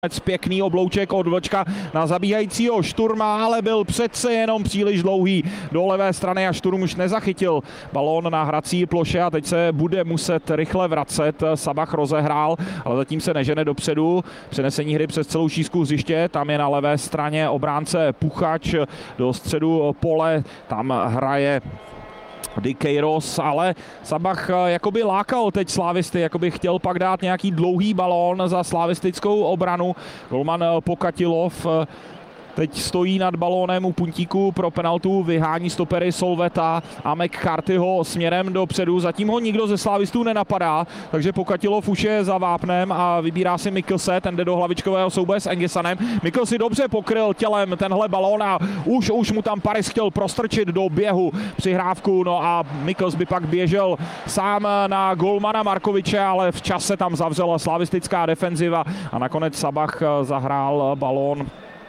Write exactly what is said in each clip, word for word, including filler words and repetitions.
Pěkný oblouček od Vlčka na zabíhajícího Šturma, ale byl přece jenom příliš dlouhý do levé strany a Šturm už nezachytil balón na hrací ploše a teď se bude muset rychle vracet. Sabach rozehrál, ale zatím se nežene dopředu. Přenesení hry přes celou šířku hřiště, tam je na levé straně obránce Puchač do středu pole, tam hraje Dikejros, ale Sabach jakoby lákal teď slávisty, jakoby chtěl pak dát nějaký dlouhý balón za slavistickou obranu. Golman Pokatilov teď stojí nad balónem u puntíku pro penaltu, vyhání stopery Solveta a McCarthy ho směrem dopředu. Zatím ho nikdo ze slávistů nenapadá, takže Pokatilov už je za vápnem a vybírá si Mikkelse, ten jde do hlavičkového souboje s Engesanem. Mikkel si dobře pokryl tělem tenhle balón a už, už mu tam Paris chtěl prostrčit do běhu přihrávku, no a Mikkels by pak běžel sám na golmana Markoviče, ale v čase tam zavřela slavistická defenziva a nakonec Sabach zahrál balón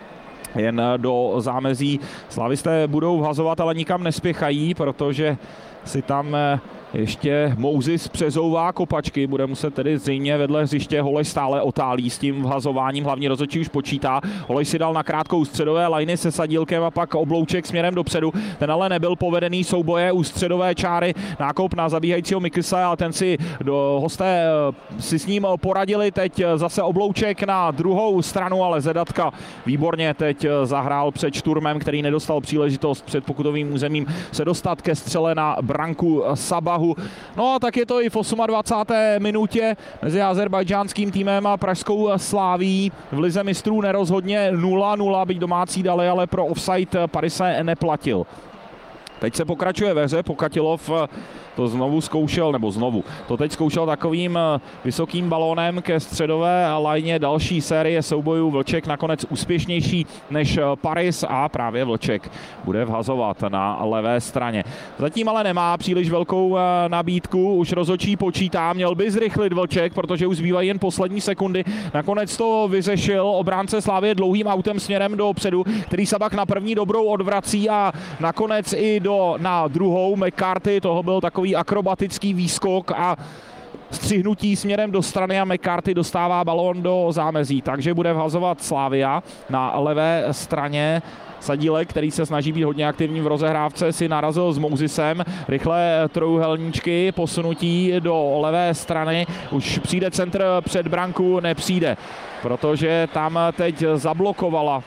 jen do zámezí. Slavisté budou vhazovat, ale nikam nespěchají, protože si tam ještě Moses přezouvá kopačky, bude muset tedy zřejmě vedle hřiště. Holeš stále otálí s tím vhazováním, hlavní rozhodčí už počítá. Holeš si dal na krátkou středové lajny se Sadílkem a pak oblouček směrem dopředu. Ten ale nebyl povedený, souboje u středové čáry, nákop na zabíhajícího Mikkelse, ale ten si do hosté si s ním poradili. Teď zase oblouček na druhou stranu, ale Zedatka výborně teď zahrál před Šturmem, který nedostal příležitost před pokutovým územím se dostat ke střele na branku Sabahu. No a tak je to i v dvacáté osmé minutě mezi azerbajdžánským týmem a pražskou Sláví. V lize mistrů nerozhodně nula nula, byť domácí dali, ale pro offside Parise neplatil. Teď se pokračuje ve hře, Pokatilov to znovu zkoušel, nebo znovu, to teď zkoušel takovým vysokým balónem ke středové lajně. Další série soubojů, Vlček nakonec úspěšnější než Paris a právě Vlček bude vhazovat na levé straně. Zatím ale nemá příliš velkou nabídku, už rozhodčí počítá, měl by zrychlit Vlček, protože už zbývají jen poslední sekundy. Nakonec to vyřešil obránce Slávie dlouhým autem směrem dopředu, který Sabach na první dobrou odvrací a nakonec i do, na druhou. McCarthy, toho byl takový akrobatický výskok a střihnutí směrem do strany a McCarthy dostává balón do zámezí, takže bude vhazovat Slavia na levé straně. Sadílek, který se snaží být hodně aktivní v rozehrávce, si narazil s Mosesem. Rychle trojuhelníčky, posunutí do levé strany. Už přijde centr před branku, nepřijde, protože tam teď zablokovala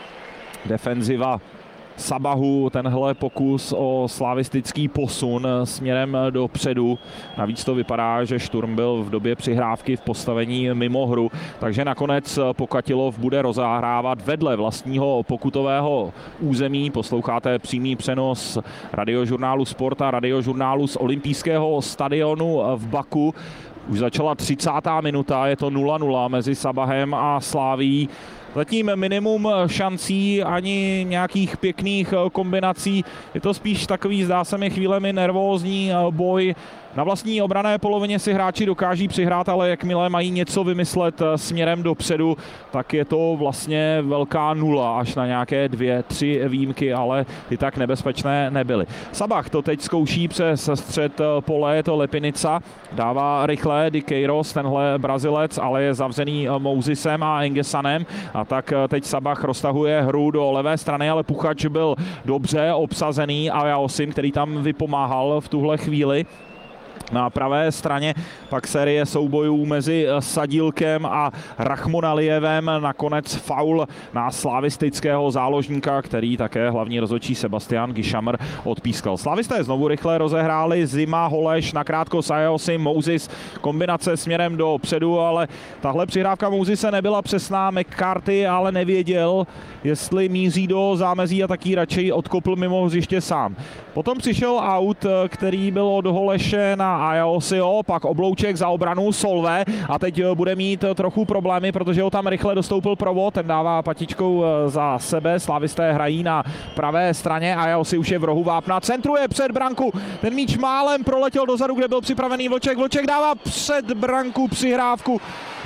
defenziva Sabahu tenhle pokus o slavistický posun směrem dopředu. Navíc to vypadá, že Šturm byl v době přihrávky v postavení mimo hru, takže nakonec Pokatilov bude rozahrávat vedle vlastního pokutového území. Posloucháte přímý přenos radiožurnálu Sport a radiožurnálu z olympijského stadionu v Baku. Už začala třicátá minuta, je to nula nula mezi Sabahem a Slavií. Zatím minimum šancí, ani nějakých pěkných kombinací. Je to spíš takový, zdá se mi, chvílemi nervózní boj. Na vlastní obranné polovině si hráči dokáží přihrát, ale jakmile mají něco vymyslet směrem dopředu, tak je to vlastně velká nula, až na nějaké dvě, tři výjimky, ale ty tak nebezpečné nebyly. Sabach to teď zkouší přes střed pole, je to Lepinica, dává rychle Dikejros, tenhle Brazilec, ale je zavřený Mosesem a Engesanem, a tak teď Sabach roztahuje hru do levé strany, ale Puchač byl dobře obsazený a Jaosim, který tam vypomáhal v tuhle chvíli. Na pravé straně pak série soubojů mezi Sadílkem a Rachmonalijevem, nakonec faul na slavistického záložníka, který také hlavní rozhodčí Sebastian Gišamr odpískal. Slavisté znovu rychle rozehráli, Zima, Holeš, nakrátko Sajosi, Moses, kombinace směrem dopředu, ale tahle přihrávka Mosese nebyla přesná. McCarthy ale nevěděl, jestli míří do zámezí a taky radši odkopl mimo hřiště sám. Potom přišel aut, který byl od Holeše na Ajaosio, pak oblouček za obranu Solve a teď bude mít trochu problémy, protože ho tam rychle dostoupil Provod, ten dává patičkou za sebe. Slavisté hrají na pravé straně, Ajaosi už je v rohu vápna, centruje před branku, ten míč málem proletěl dozadu, kde byl připravený Vlček, Vlček dává před branku přihrávku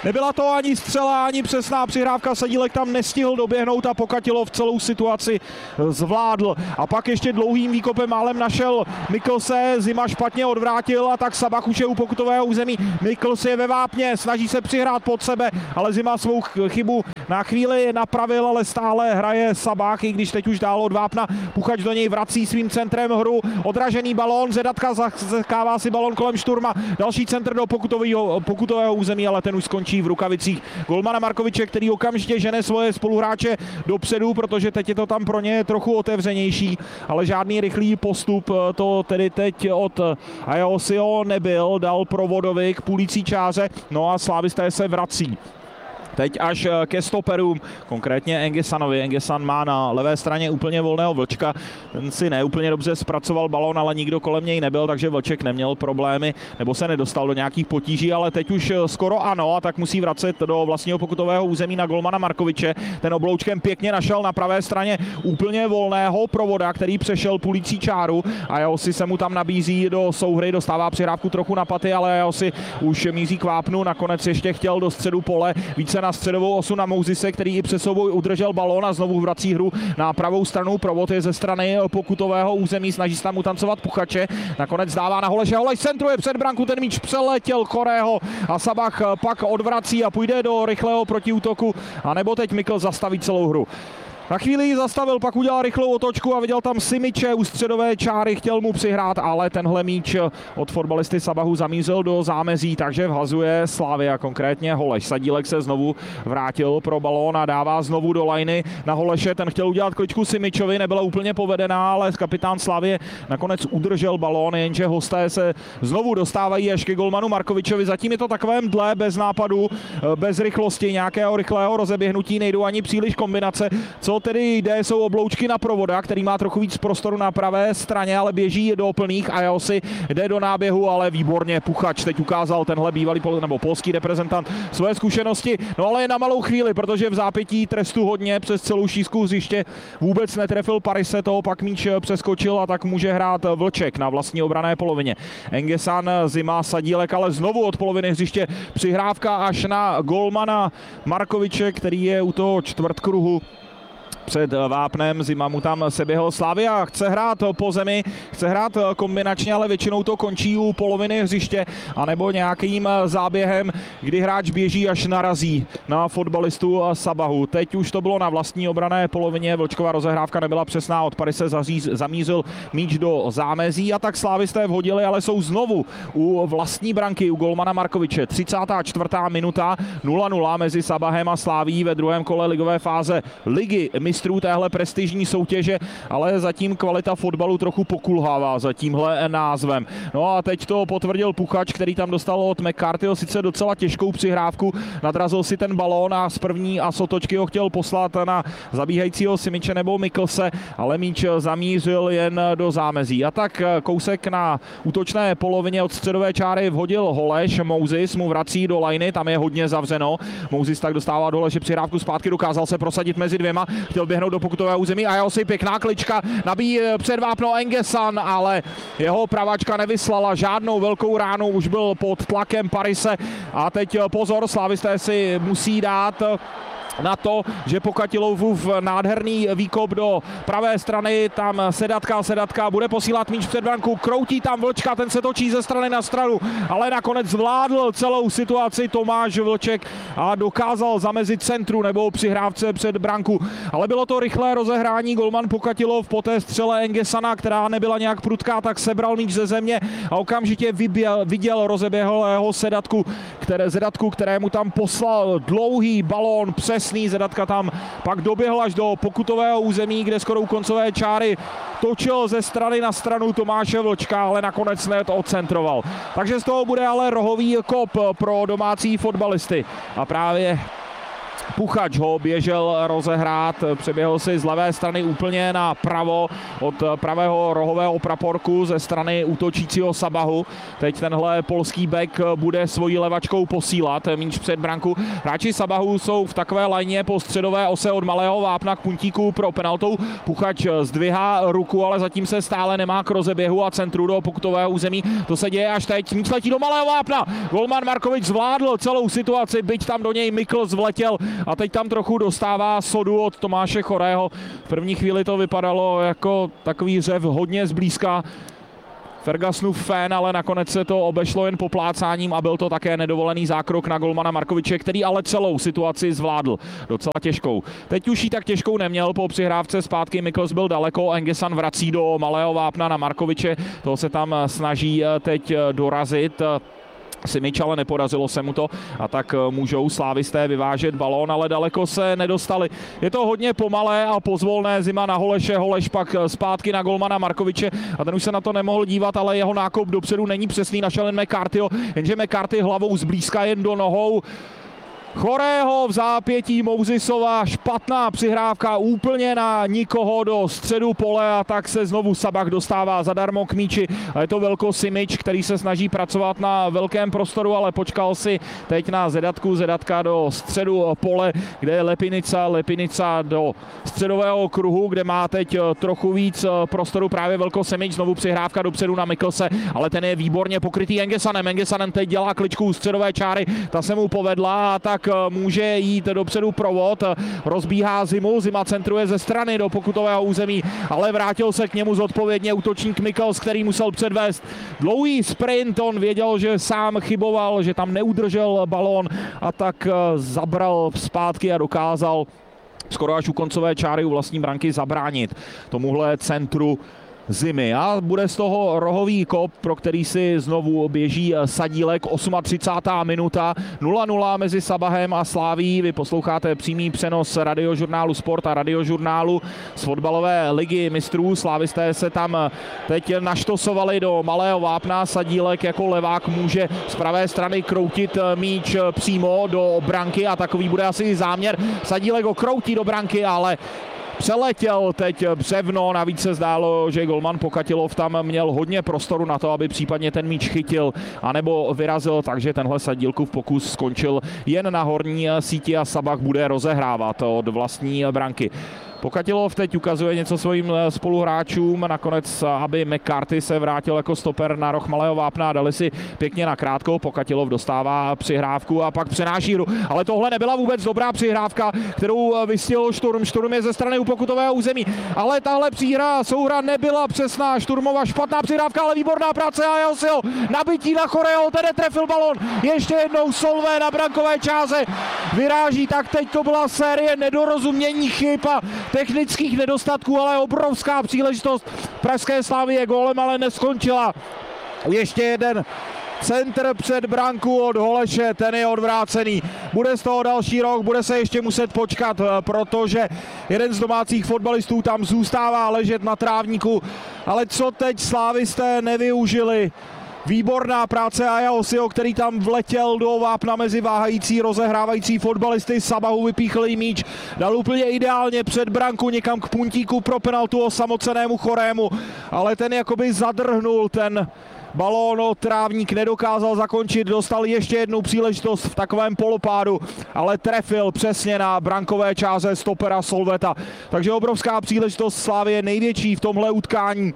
Nebyla to ani střela, ani přesná přihrávka, Sadílek tam nestihl doběhnout a Pokatilov celou situaci zvládl. A pak ještě dlouhým výkopem málem našel Miklse, Zima špatně odvrátil a tak Sabach už je u pokutového území. Mikls je ve vápně, snaží se přihrát pod sebe, ale Zima svou chybu na chvíli napravil, ale stále hraje Sabach, i když teď už dál od vápna. Puchač do něj vrací svým centrem hru, odražený balón, Zedatka zakává si balón kolem Šturma, další centr do pokutového, pokutového území, ale ten už skončí v rukavicích golmana Markoviče, který okamžitě žene svoje spoluhráče dopředu, protože teď je to tam pro ně trochu otevřenější, ale žádný rychlý postup to tedy teď od Ajosio nebyl, dal Provodovi k půlící čáře, no a slávisté se vrací. Teď až ke stoperům, konkrétně Engesanovi. Engesan má na levé straně úplně volného Vlčka. Ten si neúplně dobře zpracoval balón, ale nikdo kolem něj nebyl, takže Vlček neměl problémy, nebo se nedostal do nějakých potíží, ale teď už skoro ano, a tak musí vracet do vlastního pokutového území na golmana Markoviče. Ten obloučkem pěkně našel na pravé straně úplně volného Provoda, který přešel půlící čáru a Josi se mu tam nabízí do souhry, dostává přihrávku trochu na paty, ale Josi už míří k vápnu, nakonec ještě chtěl do středu pole, více na středovou osu na Mouzise, který i přes souboj udržel balón a znovu vrací hru na pravou stranu. Provod je ze strany pokutového území, snaží se tam utancovat Puchače. Nakonec dává na Holeše, Holeš centruje před branku, ten míč přeletěl Chorého a Sabach pak odvrací a půjde do rychlého protiútoku, anebo teď Mikl zastaví celou hru. Na chvíli ji zastavil, pak udělal rychlou otočku a viděl tam Simiče u středové čáry, chtěl mu přihrát, ale tenhle míč od fotbalisty Sabahu zamířil do zámezí, takže vhazuje Slavia, konkrétně Holeš. Sadílek se znovu vrátil pro balón a dává znovu do lajny na Holeše, ten chtěl udělat kličku Simičovi, nebyla úplně povedená, ale kapitán Slavie nakonec udržel balón, jenže hosté se znovu dostávají až ke golmanu Markovičovi. Zatím je to takové mdle, bez nápadu, bez rychlosti, nějakého rychlého rozeběhnutí, nejdou ani příliš kombinace. Co tedy jde, jsou obloučky na Provoda, který má trochu víc prostoru na pravé straně, ale běží do plných a Josi jde do náběhu, ale výborně Puchač teď ukázal tenhle bývalý nebo polský reprezentant svoje zkušenosti, no ale je na malou chvíli, protože v zápětí trestu hodně přes celou šířku hřiště vůbec netrefil Parise, toho pak míč přeskočil a tak může hrát Vlček na vlastní obranné polovině. Engesan, Zima, Sadílek, ale znovu od poloviny hřiště přihrávka až na golmana Markoviče, který je u toho čtvrtkruhu před vápnem. Zima mu tam seběhl. Slavia chce hrát po zemi, chce hrát kombinačně, ale většinou to končí u poloviny hřiště, anebo nějakým záběhem, kdy hráč běží až narazí na fotbalistu Sabahu. Teď už to bylo na vlastní obranné polovině, Vlčková rozehrávka nebyla přesná, od Parise zamířil míč do zámezí a tak slávisté vhodili, ale jsou znovu u vlastní branky, u golmana Markoviče. třicátá čtvrtá minuta, nula nula mezi Sabahem a Slavií ve druhém kole ligové fáze ligy mistrů téhle prestižní soutěže, ale zatím kvalita fotbalu trochu pokulhává za tímhle názvem. No a teď to potvrdil Puchač, který tam dostal od McCarthyho sice docela těžkou přihrávku, nadrazil si ten balón a z první a sotočky ho chtěl poslat na zabíhajícího Simiče nebo Miklse, ale míč zamířil jen do zámezí. A tak kousek na útočné polovině od středové čáry vhodil Holeš, Mouzis mu vrací do lajny, tam je hodně zavřeno. Mouzis tak dostává do Holeše přihrávku zpátky, dokázal se prosadit mezi dvěma, chtěl běhnout do pokutového území a Josi pěkná klička, nabíjí před vápno Engesan, ale jeho pravačka nevyslala žádnou velkou ránu, už byl pod tlakem Parise a teď pozor, slávisté si musí dát na to, že Pokatilovův nádherný výkop do pravé strany, tam Sedatka, Sedatka bude posílat míč před branku, kroutí tam Vlčka, ten se točí ze strany na stranu, ale nakonec zvládl celou situaci Tomáš Vlček a dokázal zamezit centru nebo přihrávce před branku, ale bylo to rychlé rozehrání, golman Pokatilov po té střele Engesana, která nebyla nějak prudká, tak sebral míč ze země a okamžitě vyběl, viděl rozeběhlého Sedatku, které, Zedatku, kterému tam poslal dlouhý balón přes Zedatka tam pak doběhl až do pokutového území, kde skoro u koncové čáry točil ze strany na stranu Tomáše Vlčka, ale nakonec neodcentroval. Takže z toho bude ale rohový kop pro domácí fotbalisty. A právě Puchač ho běžel rozehrát, přeběhl si z levé strany úplně na pravo od pravého rohového praporku ze strany útočícího Sabahu. Teď tenhle polský back bude svojí levačkou posílat míč před branku. Hráči Sabahu jsou v takové lajně po středové ose od Malého Vápna k puntíku pro penaltou. Puchač zdvihá ruku, ale zatím se stále nemá k rozeběhu a centru do pokutového území. To se děje až teď. Míč letí do Malého Vápna. Golman Markovič zvládl celou situaci, byť tam do něj Mikls vletěl a teď tam trochu dostává sodu od Tomáše Chorého. V první chvíli to vypadalo jako takový řev hodně zblízka Fergusonův fén, ale nakonec se to obešlo jen poplácáním a byl to také nedovolený zákrok na golmana Markoviče, který ale celou situaci zvládl docela těžkou. Teď už ji tak těžkou neměl, po přihrávce zpátky Mikls byl daleko, Engesan vrací do Malého Vápna na Markoviče, toho se tam snaží teď dorazit Simič, ale nepodařilo se mu to a tak můžou slávisté vyvážet balón, ale daleko se nedostali. Je to hodně pomalé a pozvolné, Zima na Holeše, Holeš pak zpátky na golmana Markoviče a ten už se na to nemohl dívat, ale jeho nákop dopředu není přesný, našel jen McCarthyho, jenže McCarthy hlavou zblízka jen do nohou Chorého v zápětí Mouzisova, špatná přihrávka úplně na nikoho do středu pole a tak se znovu Sabah dostává zadarmo k míči. A je to Velko Simič, který se snaží pracovat na velkém prostoru, ale počkal si teď na Zedatku, Zedatka do středu pole, kde je Lepinica, Lepinica do středového kruhu, kde má teď trochu víc prostoru právě Velko Simič, znovu přihrávka dopředu na Miklse, ale ten je výborně pokrytý Engesanem. Engesanem teď dělá kličku středové čáry, ta se mu povedla a tak může jít dopředu provod, rozbíhá Zimu, Zima centruje ze strany do pokutového území, ale vrátil se k němu zodpovědně útočník Mikls, který musel předvést dlouhý sprint, on věděl, že sám chyboval, že tam neudržel balón a tak zabral zpátky a dokázal skoro až u koncové čáry u vlastní branky zabránit tomuhle centru Zimy. A bude z toho rohový kop, pro který si znovu běží Sadílek, třicátá osmá minuta, nula nula mezi Sabahem a Sláví. Vy posloucháte přímý přenos radiožurnálu Sport a radiožurnálu z fotbalové ligy mistrů. Slávisté se tam teď naštosovali do Malého Vápna. Sadílek jako levák může z pravé strany kroutit míč přímo do branky a takový bude asi záměr. Sadílek ho kroutí do branky, ale přeletěl teď břevno, navíc se zdálo, že golman Pokatilov tam měl hodně prostoru na to, aby případně ten míč chytil anebo vyrazil, takže tenhle Sadílkův pokus skončil jen na horní síti a Sabah bude rozehrávat od vlastní branky. Pokatilov teď ukazuje něco svým spoluhráčům, nakonec, aby McCarthy se vrátil jako stoper na roh Malého Vápna a dali si pěkně na krátko. Pokatilov dostává přihrávku a pak přenáší hru, ale tohle nebyla vůbec dobrá přihrávka, kterou vystihl Šturm. Šturm je ze strany u pokutového území, ale tahle příhra, souhra nebyla přesná. Šturmova špatná přihrávka, ale výborná práce a Josiho nabití na Chorého, ten netrefil balon. Ještě jednou Solvé na brankové čáře vyráží, tak teď to byla série nedorozumění, chyb a technických nedostatků, ale obrovská příležitost pražské Slavie, gólem ale neskončila. Ještě jeden centr před branku od Holeše, ten je odvrácený. Bude z toho další rok, bude se ještě muset počkat, protože jeden z domácích fotbalistů tam zůstává ležet na trávníku. Ale co teď slávisté nevyužili? Výborná práce Aja Osiho, který tam vletěl do Vápna mezi váhající, rozehrávající fotbalisty. Sabahu vypíchl jí míč, dal úplně ideálně před branku někam k puntíku pro penaltu osamocenému Chorému, ale ten jakoby zadrhnul ten balón o trávník, nedokázal zakončit, dostal ještě jednu příležitost v takovém polopádu, ale trefil přesně na brankové čáře stopera Solveta. Takže obrovská příležitost Slavie, největší v tomhle utkání.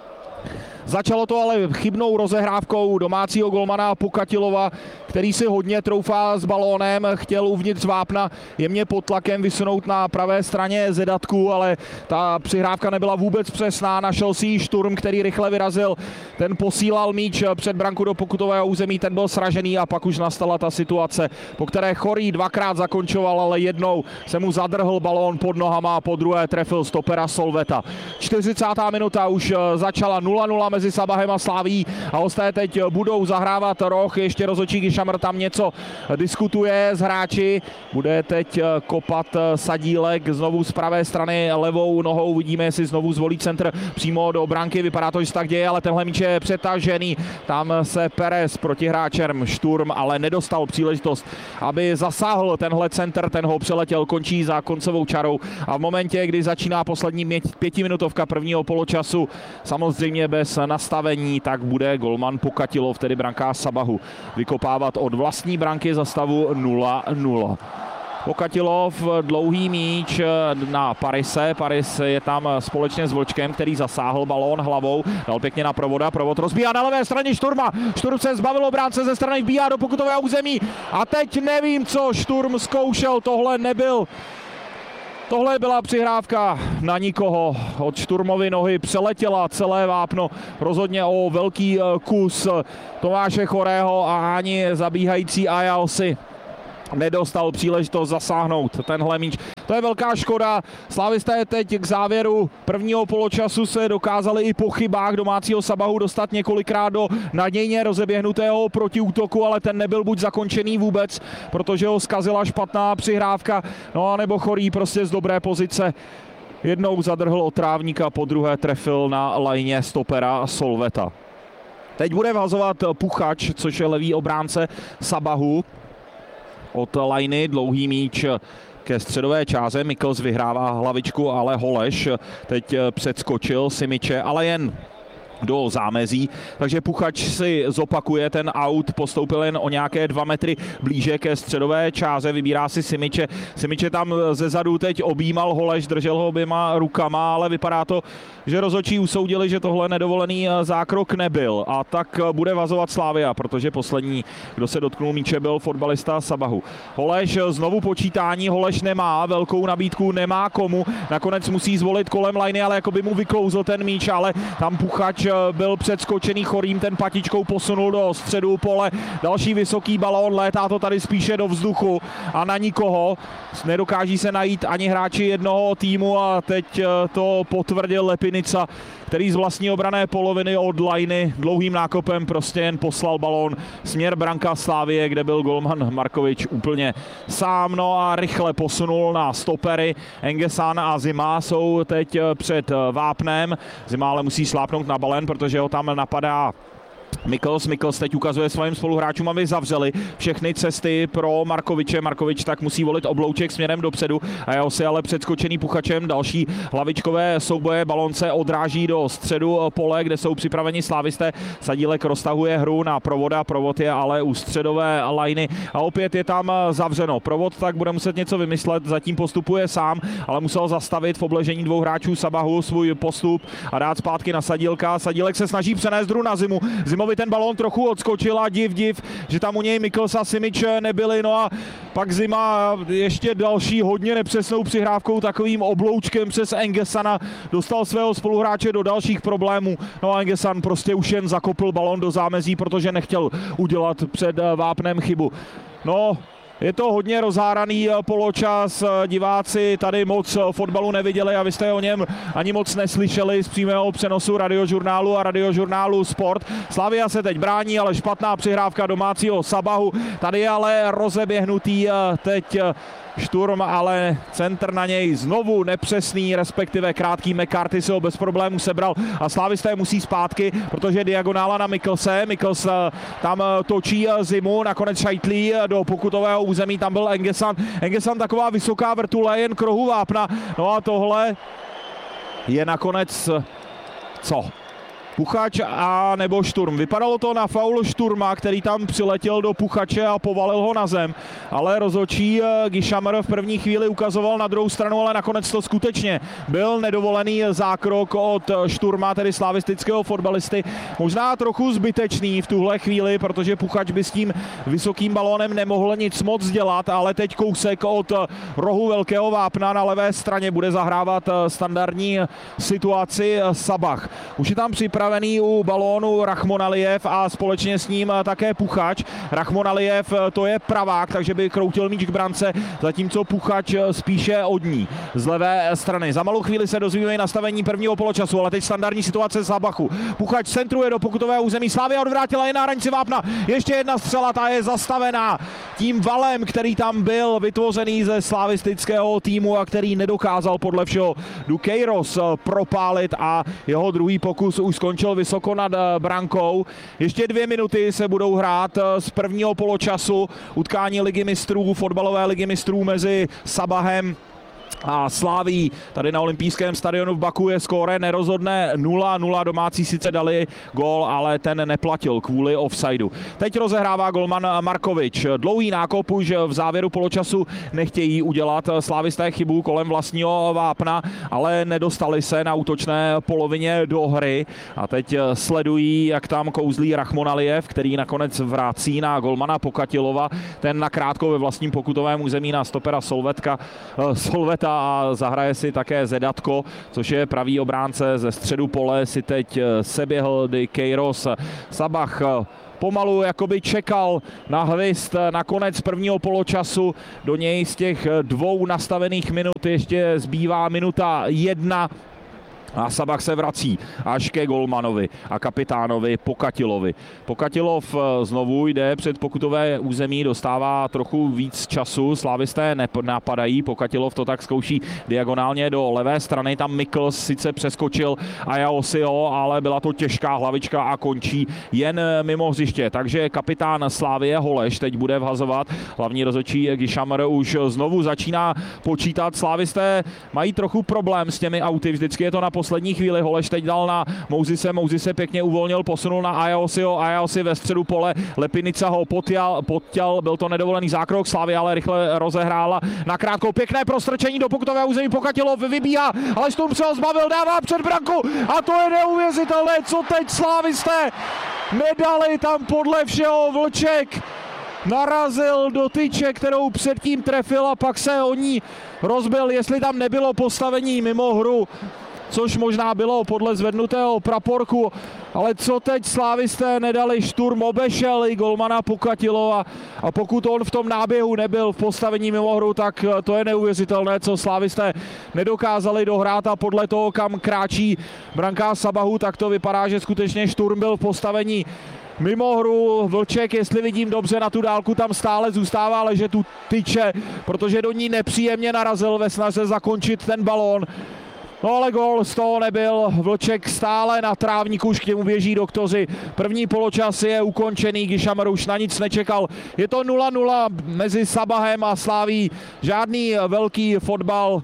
Začalo to ale chybnou rozehrávkou domácího golmana Pokatilova, který si hodně troufá s balónem, chtěl uvnitř Vápna jemně pod tlakem vysunout na pravé straně Zedatku, ale ta přihrávka nebyla vůbec přesná, našel si ji Šturm, který rychle vyrazil, ten posílal míč před branku do pokutového území, ten byl sražený a pak už nastala ta situace, po které Chorý dvakrát zakončoval, ale jednou se mu zadrhl balón pod nohama a po druhé trefil stopera Solveta. čtyřicátá minuta už začala nula nula mezi Sabahem a Slaví a hosté teď budou zahrávat roh. Ještě rozhodčí Gyšamr tam něco diskutuje s hráči. Bude teď kopat Sadílek znovu z pravé strany levou nohou. Vidíme, jestli znovu zvolí centr přímo do branky. Vypadá to, že se tak děje, ale tenhle míč je přetažený. Tam se Perez proti hráčem Šturm, ale nedostal příležitost, aby zasáhl tenhle centr. Ten ho přeletěl, končí za koncovou čarou a v momentě, kdy začíná poslední pětiminutovka prvního poločasu, samozřejmě bez nastavení, tak bude golman Pokatilov, tedy brankář Sabahu, vykopávat od vlastní branky za stavu nula nula. Pokatilov, dlouhý míč na Parise. Paris je tam společně s Vlčkem, který zasáhl balón hlavou, dal pěkně na Provoda. Provod rozbíhá na levé straně Šturma. Šturm se zbavil obránce ze strany, vbíhá do pokutového území a teď nevím, co Šturm zkoušel, tohle nebyl. Tohle byla přihrávka na nikoho. Od Šturmovy nohy přeletěla celé vápno. Rozhodně o velký kus Tomáše Chorého a ani zabíhající Ajalsi nedostal příležitost zasáhnout tenhle míč. To je velká škoda. Slavisté teď k závěru prvního poločasu se dokázali i po chybách domácího Sabahu dostat několikrát do nadějně rozeběhnutého protiútoku, ale ten nebyl buď zakončený vůbec, protože ho zkazila špatná přihrávka, no a nebo Chorý prostě z dobré pozice jednou zadrhl od trávníka, po druhé trefil na lajně stopera Solveta. Teď bude vhazovat Puchač, což je levý obránce Sabahu. Od lajny dlouhý míč ke středové čáře. Mikkels vyhrává hlavičku, ale Holeš teď předskočil Simiče, ale jen do zámezí, takže Puchač si zopakuje ten aut, postoupil jen o nějaké dva metry blíže ke středové čáře, vybírá si Simiče. Simiče tam ze zadu teď objímal Holeš, držel ho oběma rukama, ale vypadá to, že rozhodčí usoudili, že tohle nedovolený zákrok nebyl a tak bude vazovat Slavia, protože poslední, kdo se dotknul míče, byl fotbalista Sabahu. Holeš znovu počítání, Holeš nemá velkou nabídku, nemá komu, nakonec musí zvolit kolem lajny, ale jako by mu vyklouzl ten míč, ale tam Puchač byl předskočený Chorým, ten patičkou posunul do středu pole, další vysoký balón, létá to tady spíše do vzduchu a na nikoho, nedokáží se najít ani hráči jednoho týmu a teď to potvrdil Lepinica, který z vlastní obrané poloviny od lajny dlouhým nákopem prostě jen poslal balón směr branka Slávie, kde byl golman Markovič úplně sám, no a rychle posunul na stopery. Engesan a Zima jsou teď před vápnem, Zima ale musí slápnout na balén, protože ho tam napadá Mikkels. Mikkels teď ukazuje svým spoluhráčům, aby zavřeli všechny cesty pro Markoviče. Markovič tak musí volit oblouček směrem dopředu a jeho si ale předskočený Puchačem. Další hlavičkové souboje, balon se odráží do středu pole, kde jsou připraveni slávisté. Sadílek roztahuje hru na Provoda, Provod je ale u středové lajny a opět je tam zavřeno. Provod tak bude muset něco vymyslet, zatím postupuje sám, ale musel zastavit v obležení dvou hráčů Sabahu svůj postup a dát zpátky na Sadílka. Sadílek se snaží přenést hru na Zimu. Zimovi ten balón trochu odskočil a div, div, že tam u něj Mikkels a Simič nebyli, no a pak Zima ještě další hodně nepřesnou přihrávkou, takovým obloučkem přes Engesana dostal svého spoluhráče do dalších problémů, no a Engesan prostě už jen zakopl balón do zámezí, protože nechtěl udělat před vápnem chybu. No, je to hodně rozháraný poločas, diváci tady moc fotbalu neviděli a vy jste o něm ani moc neslyšeli z přímého přenosu Radiožurnálu a Radiožurnálu Sport. Slavia se teď brání, ale špatná přihrávka domácího Sabahu. Tady je ale rozeběhnutý teď Šturm, ale centr na něj znovu nepřesný, respektive krátký. McCarthy si ho bez problémů sebral a slávisté musí zpátky, protože diagonála na Mikkelse. Mikkels tam točí Zimu, nakonec šajtlí do pokutového území, tam byl Engesan. Engesan taková vysoká vrtule, jen k rohu vápna. No a tohle je nakonec co? Puchač a nebo Šturm. Vypadalo to na faul Šturma, který tam přiletěl do Puchače a povalil ho na zem, ale rozhodčí Gyšamr v první chvíli ukazoval na druhou stranu, ale nakonec to skutečně byl nedovolený zákrok od Šturma, tedy slavistického fotbalisty. Možná trochu zbytečný v tuhle chvíli, protože Puchač by s tím vysokým balónem nemohl nic moc dělat, ale teď kousek od rohu velkého vápna na levé straně bude zahrávat standardní situaci Sabah. Už je tam připraven připravený u balónu Rachmonalijev a společně s ním také Puchač. Rachmonalijev to je pravák, takže by kroutil míč k brance, zatímco Puchač spíše od ní z levé strany. Za malou chvíli se dozvíme nastavení prvního poločasu, ale teď standardní situace z Bachu. Puchač centruje do pokutového území, Slavia odvrátila je na hranici vápna. Ještě jedna střela, ta je zastavená tím valem, který tam byl vytvořený ze slavistického týmu a který nedokázal podle všeho Dukeiros propálit a jeho druhý pokus už skončil vysoko nad brankou. Ještě dvě minuty se budou hrát z prvního poločasu utkání ligy mistrů, fotbalové ligy mistrů mezi Sabahem a Slaví. Tady na olympijském stadionu v Baku je skóre nerozhodné nula nula. Domácí sice dali gól, ale ten neplatil kvůli offsideu. Teď rozehrává golman Markovič. Dlouhý nákop už v závěru poločasu nechtějí udělat slávisté chybu kolem vlastního vápna, ale nedostali se na útočné polovině do hry. A teď sledují, jak tam kouzlí Rachmonalijev, který nakonec vrací na golmana Pokatilova. Ten nakrátko ve vlastním pokutovém území na stopera Solvetka, Solveta a zahraje si také Zedatko, což je pravý obránce. Ze středu pole si teď seběhl Dukeiros. Sabah pomalu jakoby čekal na hvist na konec prvního poločasu. Do něj z těch dvou nastavených minut ještě zbývá minuta jedna. A Sabah se vrací až ke golmanovi a kapitánovi Pokatilovi. Pokatilov znovu jde před pokutové území, dostává trochu víc času, slávisté napadají, Pokatilov to tak zkouší diagonálně do levé strany, tam Mikkels sice přeskočil Ayaosio, ale byla to těžká hlavička a končí jen mimo hřiště. Takže kapitán Slavie Holeš teď bude vhazovat, hlavní rozhodčí Gishammer už znovu začíná počítat. Slávisté mají trochu problém s těmi auty, vždycky je to na poslední chvíli. Holeš teď dal na Mouzise, Mouzise pěkně uvolnil, posunul na Ayaosio, Ayaosi ve středu pole, Lepinica ho podtěl, podtěl, byl to nedovolený zákrok, Slavia ale rychle rozehrála, nakrátko pěkné prostrčení do pokutového území, Pokatilov vybíhá, ale Sturm se ho zbavil, dává před branku a to je neuvěřitelné, co teď slávisté nedali, tam podle všeho Vlček narazil do tyče, kterou předtím trefil a pak se o ní rozbil, jestli tam nebylo postavení mimo hru, což možná bylo podle zvednutého praporku, ale co teď slávisté nedali, Sturm obešel i golmana Pokatilova a pokud on v tom náběhu nebyl v postavení mimo hru, tak to je neuvěřitelné, co slávisté nedokázali dohrát a podle toho, kam kráčí brankář Sabahu, tak to vypadá, že skutečně Sturm byl v postavení mimo hru. Vlček, jestli vidím dobře na tu dálku, tam stále zůstává ležet tu tyče, protože do ní nepříjemně narazil ve snaze zakončit ten balón. No ale gól z toho nebyl, Vlček stále na trávníku, už k němu běží doktoři. První poločas je ukončený, Gishammer už na nic nečekal. Je to nula nula mezi Sabahem a Slaví, žádný velký fotbal.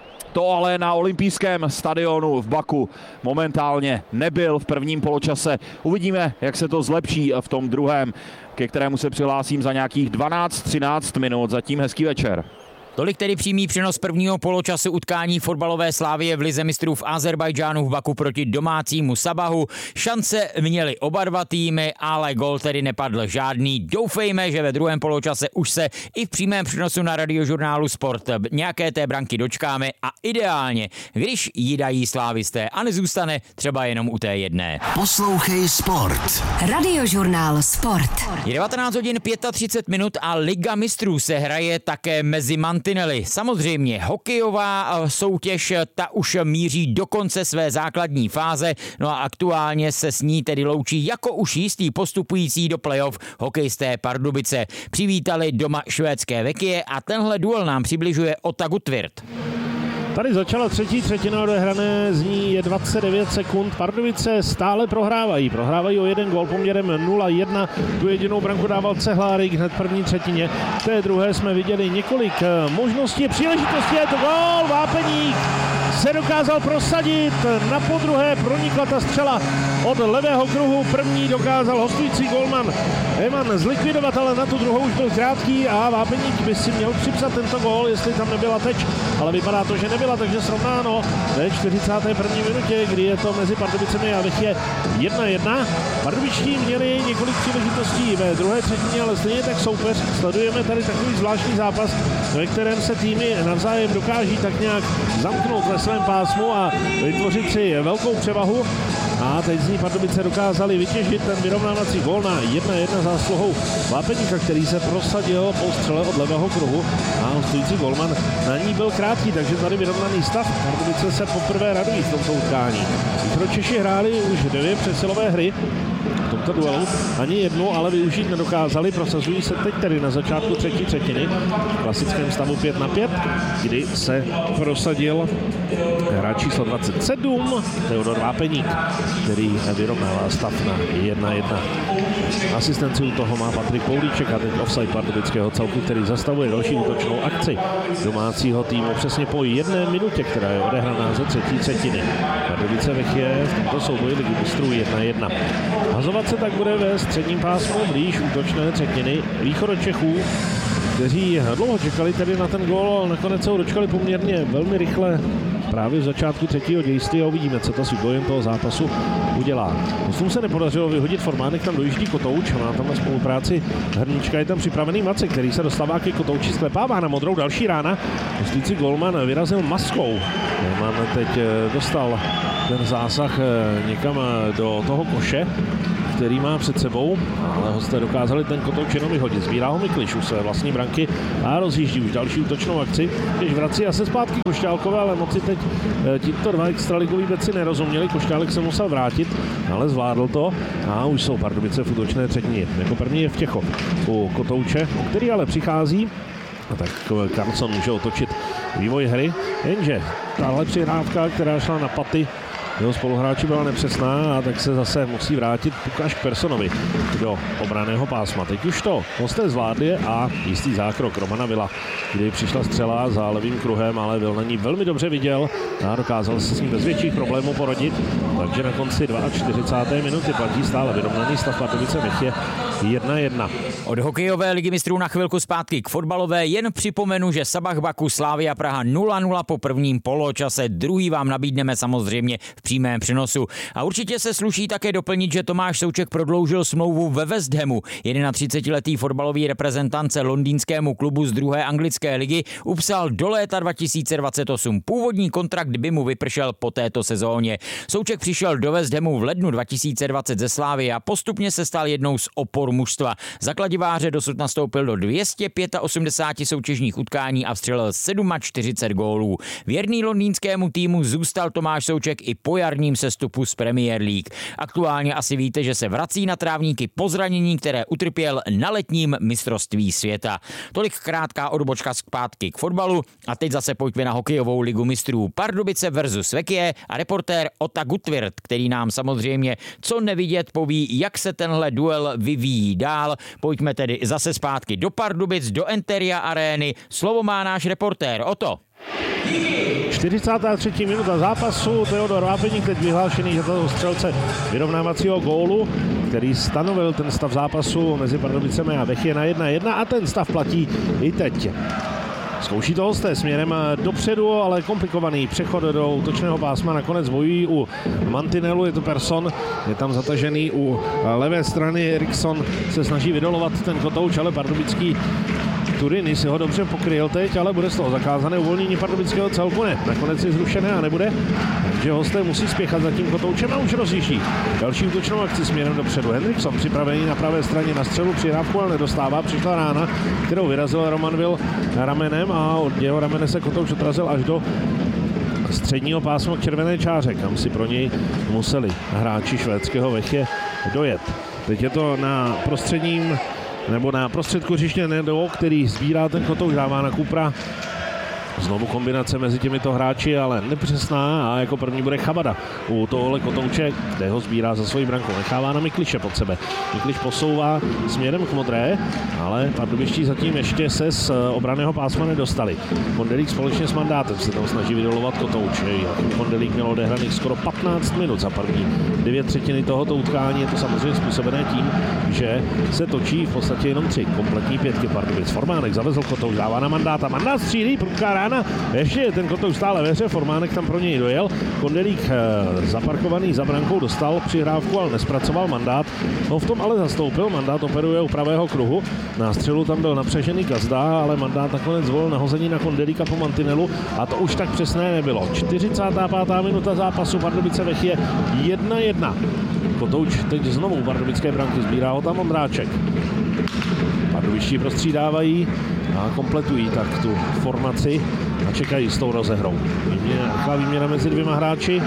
To ale na olympijském stadionu v Baku momentálně nebyl v prvním poločase. Uvidíme, jak se to zlepší v tom druhém, ke kterému se přihlásím za nějakých dvanáct třináct minut. Zatím hezký večer. Tolik tedy přímý přenos prvního poločasu utkání fotbalové Slavie v lize mistrů v Azerbajdžánu v Baku proti domácímu Sabahu. Šance měly oba dva týmy, ale gól tedy nepadl žádný. Doufejme, že ve druhém poločase už se i v přímém přenosu na Radiožurnálu Sport nějaké té branky dočkáme a ideálně, když jí dají slávisté a nezůstane třeba jenom u té jedné. Poslouchej Sport. Radiožurnál Sport. Je devatenáct hodin třicet pět minut a Liga mistrů se hraje také mezi mantinely. Samozřejmě hokejová soutěž, ta už míří do konce své základní fáze, no a aktuálně se s ní tedy loučí jako už jistý postupující do playoff hokejisté Pardubice. Přivítali doma švédské Vekie a tenhle duel nám přibližuje Ota Gutvirth. Tady začala třetí třetina odehrané, z ní je dvacet devět sekund. Pardubice stále prohrávají. Prohrávají o jeden gól poměrem nula jedna. Tu jedinou branku dával Cehlárik hned v první třetině. V té druhé jsme viděli několik možností. Příležitosti, je to gól. Vápeník se dokázal prosadit. Na podruhé pronikla ta střela od levého kruhu. První dokázal hostující gólman Eman zlikvidovat, ale na tu druhou už byl krátký a Vápeník by si měl připsat tento gól, jestli tam nebyla teč. Ale vypadá to, že nebyla, takže srovnáno ve čtyřicáté první minutě, kdy je to mezi Pardubicemi a Vechie jedna jedna. Pardubičtí měli několik příležitostí ve druhé třetině, ale stejně tak soupeř. Sledujeme tady takový zvláštní zápas, ve kterém se týmy navzájem dokáží tak nějak zamknout ve svém pásmu a vytvořit si velkou převahu. a teď z ní Pardubice dokázali vytěžit ten vyrovnávací gól na jedna jedna zásluhou Vápeníka, který se prosadil po střele od levého kruhu a hostující golman na ní byl krátký, takže tady vyrovnaný stav. Pardubice se poprvé radují v tomto utkání. Češi hráli už dvě přesilové hry v tomto duelu, ani jednu, ale využít nedokázali. Prosazují se teď tedy na začátku třetí třetiny v klasickém stavu pět na pět, kdy se prosadil hráč číslo dvacet sedm Teodor Vápeník, který vyrovnává stav na jedna jedna. Asistenci u toho má Patrik Poulíček a teď offside pardubického celku, který zastavuje další útočnou akci domácího týmu přesně po jedné minutě, která je odehraná ze třetí třetiny. Pardubice je v tomto souboji ligy mistrů jedna jedna. Hazovat se tak bude ve středním pásmu blíž útočné třetiny východočechů, kteří dlouho čekali tedy na ten gól, ale nakonec se ho dočkali poměrně velmi rychle právě v začátku třetího dějství a uvidíme, co to s vývojem toho zápasu udělá. Hostům se nepodařilo vyhodit Formánek, tam dojíždí Kotouč, má tam na spolupráci Hrníčka, je tam připravený Mace, který se dostává ke Kotouči, sklepává na modrou, další rána. Hostující golman vyrazil maskou. Golman teď dostal ten zásah někam do toho koše, který má před sebou, ale hosté dokázali ten Kotouč jenom vyhodit. Sbírá ho Mikliš u své vlastní branky a rozjíždí už další útočnou akci, když vrací a se zpátky Košťálkové, ale moci teď tito dva extraligoví beci nerozuměli. Košťálek se musel vrátit, ale zvládl to a už jsou Pardubice v útočné třetině. Jako první je Vtěchov u Kotouče, který ale přichází, a tak Karlsson může otočit vývoj hry, jenže tahle přihrávka, která šla na paty jeho spoluhráči, byla nepřesná a tak se zase musí vrátit Lukáš k Personovi do obranného pásma. Teď už to hosté zvládli a jistý zákrok Romana Vila, kdy přišla střela za levým kruhem, ale Vil na ní velmi dobře viděl a dokázal se s ním bez větších problémů porodit. Takže na konci čtyřicáté druhé minuty platí stále vyrovnaný stav Pardubice Michě jedna jedna. Od hokejové ligy mistrů na chvilku zpátky k fotbalové, jen připomenu, že Sabah Baku Slavia Praha nula nula po prvním poločase, druhý vám nabídneme samozřejmě v přímém přenosu. A určitě se sluší také doplnit, že Tomáš Souček prodloužil smlouvu ve West Hamu. třicetiletý fotbalový reprezentance londýnskému klubu z druhé anglické ligy upsal do léta dva tisíce dvacet osm. Původní kontrakt by mu vypršel po této sezóně. Souček přišel do West Hamu v lednu dva tisíce dvacet ze Slávy a postupně se stal jednou z opor mužstva. Za kladiváře dosud nastoupil do dvě stě osmdesát pět soutěžních utkání a vstřelil čtyřicet sedm gólů. Věrný londýnskému týmu zůstal Tomáš Souček i po jarním sestupu z Premier League. Aktuálně asi víte, že se vrací na trávníky po zranění, které utrpěl na letním mistrovství světa. Tolik krátká odbočka zpátky k fotbalu a teď zase pojďme na hokejovou ligu mistrů. Pardubice versus Vekie a reportér Ota Gutwirth, který nám samozřejmě co nevidět poví, jak se tenhle duel vyvíjí dál. Pojďme tedy zase zpátky do Pardubic, do Enteria arény. Slovo má náš reportér Oto. čtyřicátá třetí minuta zápasu, Teodor Vápeník teď vyhlášený za toho střelce vyrovnávacího gólu, který stanovil ten stav zápasu mezi Pardubicemi a Vechie na jedna jedna a ten stav platí i teď. Zkouší to hosté směrem dopředu, ale komplikovaný přechod do útočného pásma. Nakonec bojují u mantinelu, je to Person, je tam zatažený u levé strany. Eriksson se snaží vydolovat ten Kotouč, ale pardubický Turiny si ho dobře pokryl teď, ale bude z toho zakázané uvolnění pardubického celku. Ne, nakonec je zrušené a nebude, takže hosté musí spěchat za tím Kotoučem a už rozjíždí. Další útočnou akci směrem dopředu. Henriksson připravený na pravé straně na střelu, přihrávku ale nedostává. Přišla rána, kterou vyrazil Roman Vil ramenem a od jeho ramene se Kotouč odrazil až do středního pásma k červené čáře, kam si pro něj museli hráči švédského Vechie dojet. Teď je to na prostředním nebo na prostředku hřiště Nedo, který sbírá ten Kotouč, dává na Kupra. Znovu kombinace mezi těmito hráči, ale nepřesná a jako první bude Chabada u tohohle Kotouče, kde ho sbírá za svojí brankou. Nechává na Mikliše pod sebe. Mikliš posouvá směrem k modré, ale pardubiští zatím ještě se z obranného pásma nedostali. Kondelík společně s Mandátem se tam snaží vydolovat Kotouč. Kondelík měl odehraných skoro patnáct minut za první dvě třetiny tohoto utkání. Je to samozřejmě způsobené tím, že se točí v podstatě jenom tři kompletní pětky Pardubic. Formánek zavezl Kotouč, dává na Mandáta. Mandát střílí, prudká rána rána. Ještě je ten Kotouč stále ve hře, Formánek tam pro něj dojel. Kondelík zaparkovaný za brankou dostal přihrávku, ale nespracoval mandát. No v tom ale zastoupil, mandát operuje u pravého kruhu. Na střelu tam byl napřežený Gazda, ale mandát nakonec zvolil nahození na Kondelíka po mantinelu a to už tak přesné nebylo. čtyřicátá pátá minuta zápasu, Pardubice Vechie jedna jedna. Kotouč teď znovu u pardubické branky, sbírá ho tam Ondráček. Pardubičtí prostřídávají a kompletují tak tu formaci a čekají s tou rozehrou. Rychlá výměna mezi dvěma hráči.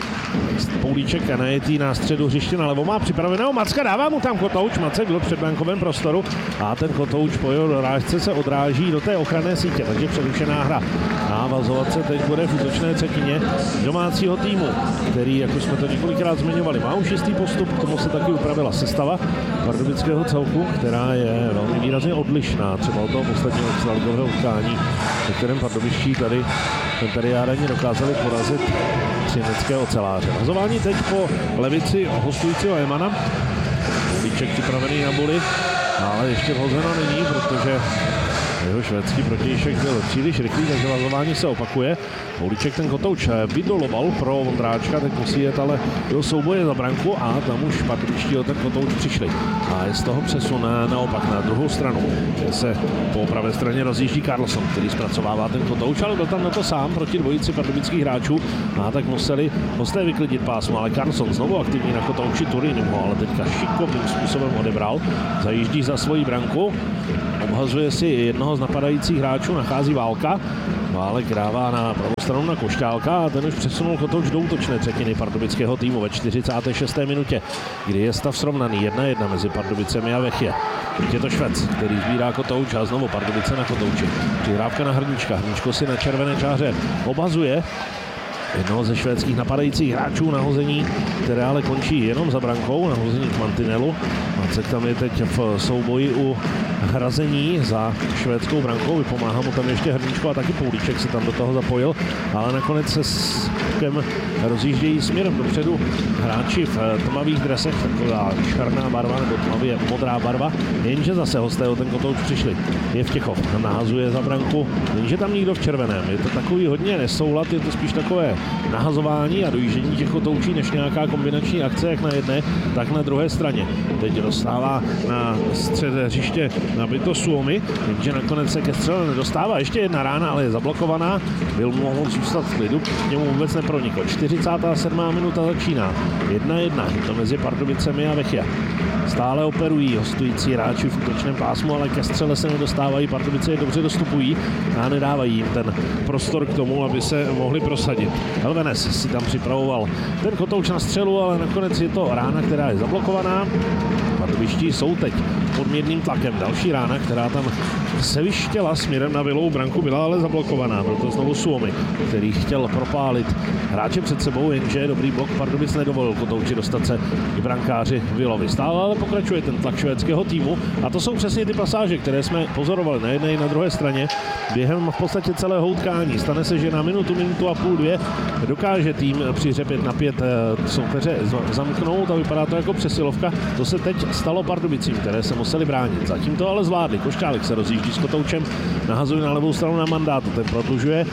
Poulíček a najetý na středu hřiště na levo má připraveného Macka, dává mu tam Kotouč, Macek byl v předbrankovém prostoru a ten Kotouč po jeho dorážce se odráží do té ochranné sítě, takže přerušená hra. A vazovat se teď bude v útočné třetině domácího týmu, který, jako jsme to několikrát zmiňovali, má už jistý postup, k tomu se taky upravila sestava pardubického celku, která je velmi výrazně odlišná třeba od toho posledního extraligového utkání, ve kterém pardubičtí tady ten periádaní dokázali porazit třinecké oceláře. Vazování teď po levici hostujícího Emana. Poulíček připravený na body, ale ještě vhozeno není, protože jeho švédský protějšek byl příliš rychlý, takže vazování se opakuje. Poulíček ten Kotouč vydoloval pro Vondráčka, teď musí jet ale do souboje za branku a tam už pardubičtí o ten Kotouč přišli. A je z toho přesun naopak na druhou stranu, kde se po pravé straně rozjíždí Carlson, který zpracovává ten Kotouč, ale byl tam na to sám proti dvojici pardubických hráčů a tak museli hosté vyklidit pásmo, ale Carlson znovu aktivní na Kotouči, Turin ho ale teďka šikovným způsobem odebral, zajíždí za svoji branku, obhazuje si jednoho z napadajících hráčů, nachází Válka, Válek dává na pravou stranu na Košťálka a ten už přesunul Kotouč do útočné třetiny pardubického týmu ve čtyřicáté šesté minutě, kdy je stav srovnaný jedna jedna mezi Pardubicemi a Vechie. Teď je to Švec, který sbírá Kotouč a znovu Pardubice na Kotouči. Přihrávka na Hrníčka, Hrníčko si na červené čáře obhazuje jednoho ze švédských napadajících hráčů, nahození, které ale končí jenom za brankou, nahození k mantinelu. Macek tam je teď v souboji u hrazení za švédskou brankou, vypomáhá mu tam ještě Hrníčko a taky Poulíček se tam do toho zapojil, ale nakonec se s pukem rozjíždějí směrem dopředu hráči v tmavých dresech, taková černá barva nebo tmavě modrá barva, jenže zase hosté o ten Kotouč přišli. Jevtěchov nahazuje za branku, jenže tam nikdo v červeném, je to takový hodně nesoulad, je to spíš takové nahazování a dojíždění těch Kotoučí než nějaká kombinační akce jak na jedné, tak na druhé straně. Teď dostává na střed hřiště nabito Suomi, jenže nakonec se ke střele nedostává. Ještě jedna rána, ale je zablokovaná. Byl mohl zůstat v klidu, k němu vůbec nepronikl. čtyřicátá sedmá minuta začíná. jedna jedna, to mezi Pardubicemi a Vechia. Stále operují hostující hráči v útočném pásmu, ale ke střele se nedostávají. Pardubice je dobře dostupují a nedávají jim ten prostor k tomu, aby se mohli prosadit. Helvenes si tam připravoval ten Kotouč na střelu, ale nakonec je to rána, která je zablokovaná. Pardubičtí jsou teď pod mírným tlakem. Další rána, která tam se vyštěla směrem na Vilovou branku, byla ale zablokovaná. Byl to znovu Suomi, který chtěl propálit hráče před sebou, jenže dobrý blok Pardubic nedovolil Kotouči dostat se k brankáři Vilovi. Stále ale pokračuje ten tlak švédského týmu a to jsou přesně ty pasáže, které jsme pozorovali na jedné i na druhé straně během v podstatě celého utkání. Stane se, že na minutu, minutu a půl, dvě dokáže tým při hře pět na pět soupeře zamknout a vypadá to jako přesilovka. To se teď stalo Pardubicím, které se museli bránit. Zatím to ale zvládli. Košťálek se rozjíždí s Kotoučem, nahazuje na levou stranu na Mandátu, ten prodlužuje.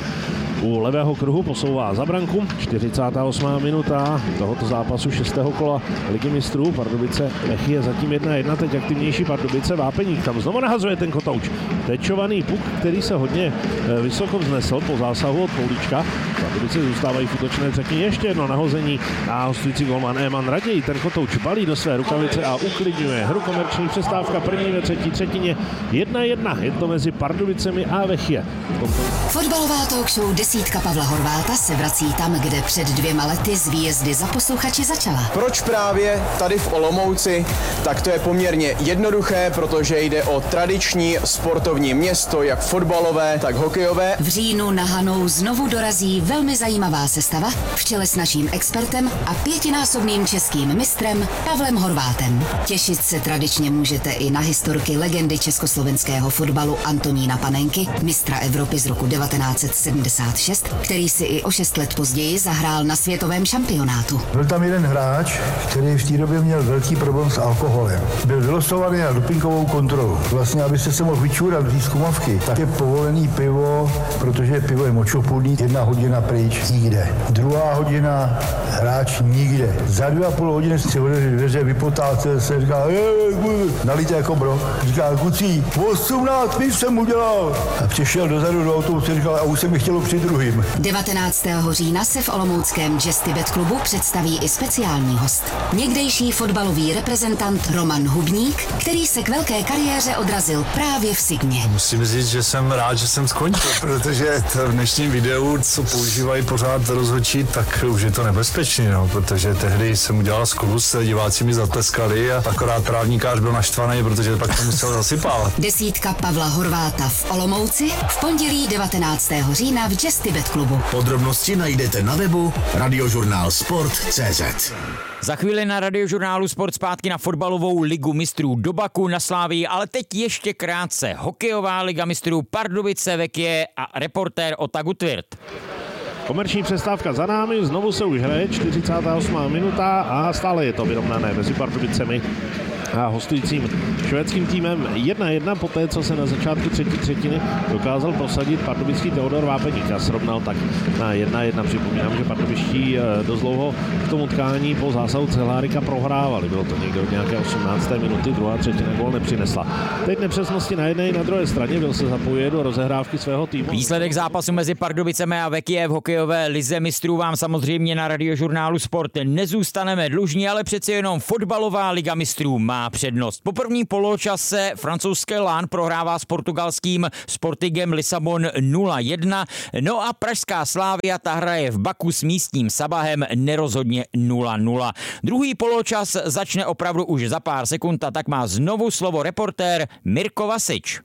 U levého kruhu posouvá za branku. čtyřicátá osmá minuta tohoto zápasu šestého kola Ligy mistrů. Pardubice Vechie zatím jedna jedna, teď aktivnější Pardubice. Vápeník tam znovu nahazuje ten Kotouč. Tečovaný puk, který se hodně vysoko vznesl po zásahu od Poulíčka. Pardubice zůstávají v útočné třetině. Ještě jedno nahození a hostující golman Eman raději ten Kotouč balí do své rukavice a uklidňuje hru. Komerční přestávka první ve třetí třetině. jedna jedna. Je to mezi Pardubicemi a Vechie. Fotbalová talk show Desítka Pavla Horváta se vrací tam, kde před dvěma lety z výjezdy za posluchači začala. Proč právě tady v Olomouci? Tak to je poměrně jednoduché, protože jde o tradiční sportovní město, jak fotbalové, tak hokejové. V říjnu na Hanou znovu dorazí velmi zajímavá sestava v čele s naším expertem a pětinásobným českým mistrem Pavlem Horvátem. Těšit se tradičně můžete i na historky legendy československého fotbalu Antonína Panenky, mistra Evropy z roku devatenáct set sedmdesát šest, který si i o šest let později zahrál na světovém šampionátu. Byl tam jeden hráč, který v té době měl velký problém s alkoholem. Byl vylosovaný na dopingovou kontrolu. Vlastně, abyste se mohl vyčůrat do té zkumavky, tak je povolený pivo, protože pivo je močopudný, jedna hodina pryč, nikde. Druhá hodina hráč nikde. Za dvě a půl hodiny si otevřeli dveře, vypotácel se, říká, nalíte jako bro. Říká, kucí, osmnáct piv jsem udělal. A přišel dozadu do autobusu, říkal, a už se mi chtělo při druhým. devatenáctého října se v olomouckém Jazz Tibet klubu představí i speciální host. Někdejší fotbalový reprezentant Roman Hubník, který se k velké kariéře odrazil právě v Sigmě. Musím říct, že jsem rád, že jsem skončil, protože v dnešním videu, co používají pořád rozhodčí, tak už je to nebezpečné, no, protože tehdy jsem udělal skluz, diváci mi zatleskali a akorát právníkář byl naštvaný, protože pak to musel zasypávat. Desítka Pavla Horváta v Olomouci v pondělí devatenáctého října v Jazz Tibet klubu. Podrobnosti najdete na webu radiožurnál sport tečka cé zet. Za chvíli na Radiožurnálu Sport zpátky na fotbalovou ligu mistrů do Baku na Slavii, ale teď ještě krátce hokejová liga mistrů Pardubice, Vekie a reportér Ota Gutwirth. Komerční přestávka za námi, znovu se už hraje, čtyřicátá osmá minuta a stále je to vyrovnané mezi Pardubicemi a hostujícím švédským týmem jedna jedna po té, co se na začátku třetí třetiny dokázal prosadit pardubický Teodor Vápeník a srovnal tak na jedna jedna. Připomínám, že pardubičtí dost dlouho v tom utkání po zásahu Cehlárika prohrávali. Bylo to někdo od nějaké osmnácté minuty, druhá třetina gól nepřinesla. Teď nepřesnosti na jedné i na druhé straně, byl se zapojit do rozehrávky svého týmu. Výsledek zápasu mezi Pardubicemi a Vekie v hokejové lize mistrů vám samozřejmě na Radiožurnálu Sport nezůstaneme dlužní, ale přeci jenom fotbalová liga mistrů má přednost. Po první poločase francouzské Lán prohrává s portugalským Sportingem Lisabon nula jedna, no a pražská Slavia ta hraje v Baku s místním Sabahem nerozhodně nula nula. Druhý poločas začne opravdu už za pár sekund a tak má znovu slovo reportér Mirko Vasič.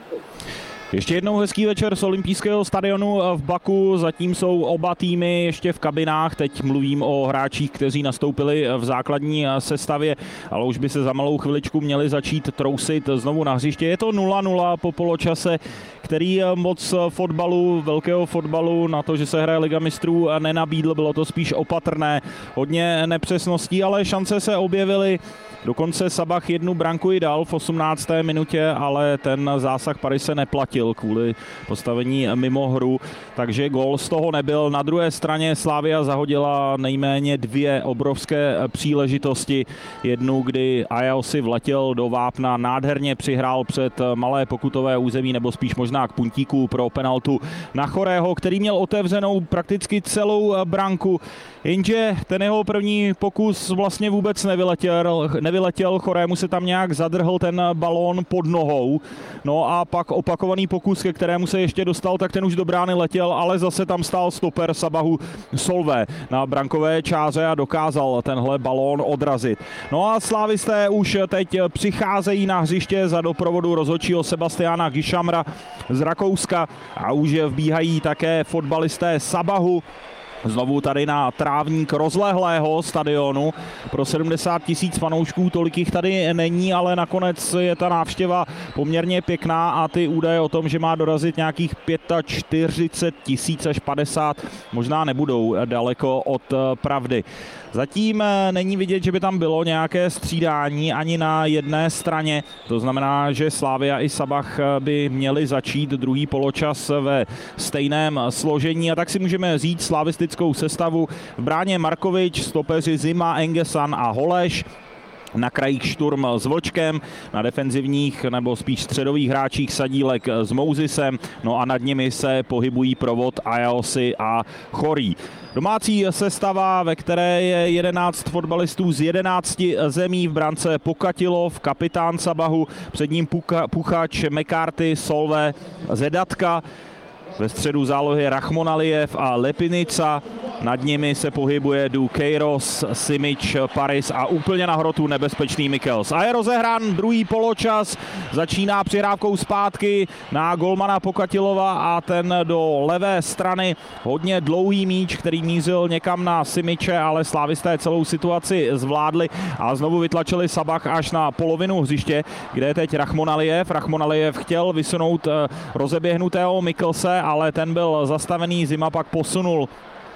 Ještě jednou hezký večer z olympijského stadionu v Baku, zatím jsou oba týmy ještě v kabinách, teď mluvím o hráčích, kteří nastoupili v základní sestavě, ale už by se za malou chviličku měli začít trousit znovu na hřiště. Je to nula nula po poločase, který moc fotbalu, velkého fotbalu, na to, že se hraje Liga mistrů, nenabídl, bylo to spíš opatrné, hodně nepřesností, ale šance se objevily. Dokonce Sabah jednu branku i dal v osmnácté minutě, ale ten zásah Parise neplatil kvůli postavení mimo hru, takže gól z toho nebyl. Na druhé straně Slavia zahodila nejméně dvě obrovské příležitosti. Jednu, kdy Ajaosi vletěl do vápna, nádherně přihrál před malé pokutové území, nebo spíš možná k puntíku pro penaltu na Chorého, který měl otevřenou prakticky celou branku. Jenže ten jeho první pokus vlastně vůbec nevyletěl, nevyletěl, Chorému se tam nějak zadrhl ten balón pod nohou, no a pak opakovaný pokus, ke kterému se ještě dostal, tak ten už do brány letěl, ale zase tam stál stoper Sabahu Solvé na brankové čáře a dokázal tenhle balón odrazit. No a slávisté už teď přicházejí na hřiště za doprovodu rozhodčího Sebastiana Gišamra z Rakouska a už vbíhají také fotbalisté Sabahu. Znovu tady na trávník rozlehlého stadionu. Pro sedmdesát tisíc fanoušků tolik jich tady není, ale nakonec je ta návštěva poměrně pěkná a ty údaje o tom, že má dorazit nějakých čtyřicet pět tisíc až padesát, možná nebudou daleko od pravdy. Zatím není vidět, že by tam bylo nějaké střídání ani na jedné straně. To znamená, že Slavia i Sabah by měli začít druhý poločas ve stejném složení. A tak si můžeme říct slavistickou sestavu. V bráně Markovič, stopeři Zima, Engesan a Holeš. Na krajích Šturm s Vlčkem, na defenzivních nebo spíš středových hráčích Sadílek s Mouzisem, no a nad nimi se pohybují provod Ajaosi a Chorý. Domácí sestava, ve které je jedenáct fotbalistů z jedenácti zemí, v brance Pokatilov, kapitán Sabahu, před ním Puka, Puchač, McCarthy, Solve, Zedatka. Ve středu zálohy Rachmonalijev a Lepinica. Nad nimi se pohybuje Dukeiros, Simic, Paris a úplně na hrotu nebezpečný Michels. A je rozehrán druhý poločas, začíná přihrávkou zpátky na golmana Pokatilova a ten do levé strany. Hodně dlouhý míč, který mířil někam na Simiče, ale slávisté celou situaci zvládli a znovu vytlačili Sabah až na polovinu hřiště, kde je teď Rahmon Alijev. Rahmon Alijev chtěl vysunout rozeběhnutého Michelse, ale ten byl zastavený, Zima pak posunul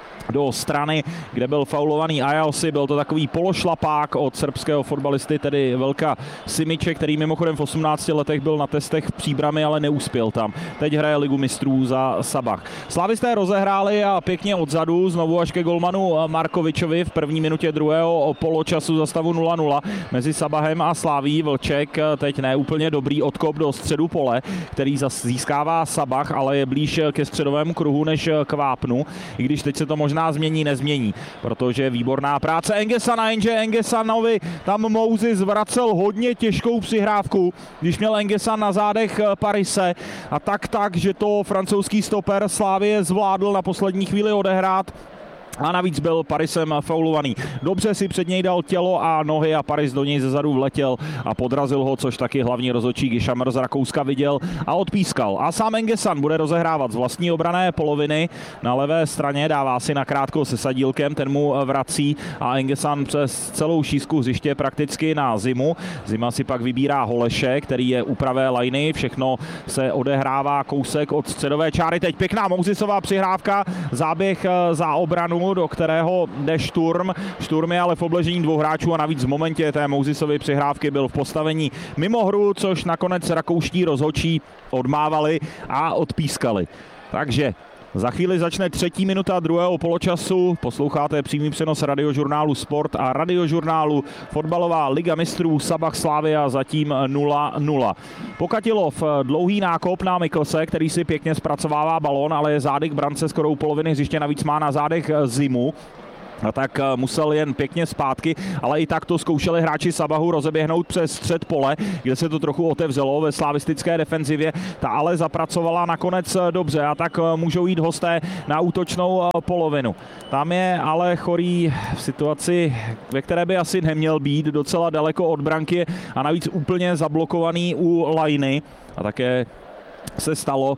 do strany, kde byl faulovaný Ajalsi. Byl to takový pološlapák od srbského fotbalisty, tedy Velka Simiče, který mimochodem v osmnácti letech byl na testech v Příbrami, ale neuspěl tam. Teď hraje ligu mistrů za Sabah. Slavisté rozehráli a pěkně odzadu, znovu až ke golmanu Markovičovi v první minutě druhého poločasu za stavu nula nula mezi Sabahem a Slaví. Vlček teď ne úplně dobrý odkop do středu pole, který získává Sabah, ale je blíž ke středovému kruhu než k vápnu, i když teď se to možná změní, nezmění, protože výborná práce Engesana, jenže Engesanovi tam Moses vracel hodně těžkou přihrávku, když měl Engesan na zádech Parise a tak tak, že to francouzský stoper Slavie zvládl na poslední chvíli odehrát. A navíc byl Parisem faulovaný. Dobře si před něj dal tělo a nohy a Paris do něj zezadu vletěl a podrazil ho, což taky hlavní rozhodčí Gishammer z Rakouska viděl a odpískal. A sám Engesan bude rozehrávat z vlastní obrané poloviny na levé straně, dává si nakrátko se Sadílkem, ten mu vrací a Engesan přes celou šířku hřiště prakticky na Zimu. Zima si pak vybírá Holeše, který je u pravé lajny, všechno se odehrává kousek od středové čáry. Teď pěkná Mosesová přihrávka, záběh za obranu, do kterého jde Šturm. Šturm je ale v obležení dvou hráčů a navíc v momentě té Mosesovy přihrávky byl v postavení mimo hru, což nakonec rakouští rozhodčí odmávali a odpískali. Takže za chvíli začne třetí minuta druhého poločasu. Posloucháte přímý přenos Radiožurnálu Sport a Radiožurnálu Fotbalová liga mistrů Sabah Slavia zatím nula nula. Pokatilov dlouhý nákop na Michelse, který si pěkně zpracovává balón, ale je zády k brance skoro u poloviny hřiště, navíc má na zádech Zimu. A tak musel jen pěkně zpátky, ale i tak to zkoušeli hráči Sabahu rozeběhnout přes střed pole, kde se to trochu otevřelo ve slavistické defenzivě. Ta ale zapracovala nakonec dobře a tak můžou jít hosté na útočnou polovinu. Tam je ale Chorý v situaci, ve které by asi neměl být, docela daleko od branky a navíc úplně zablokovaný u lajny. A také se stalo,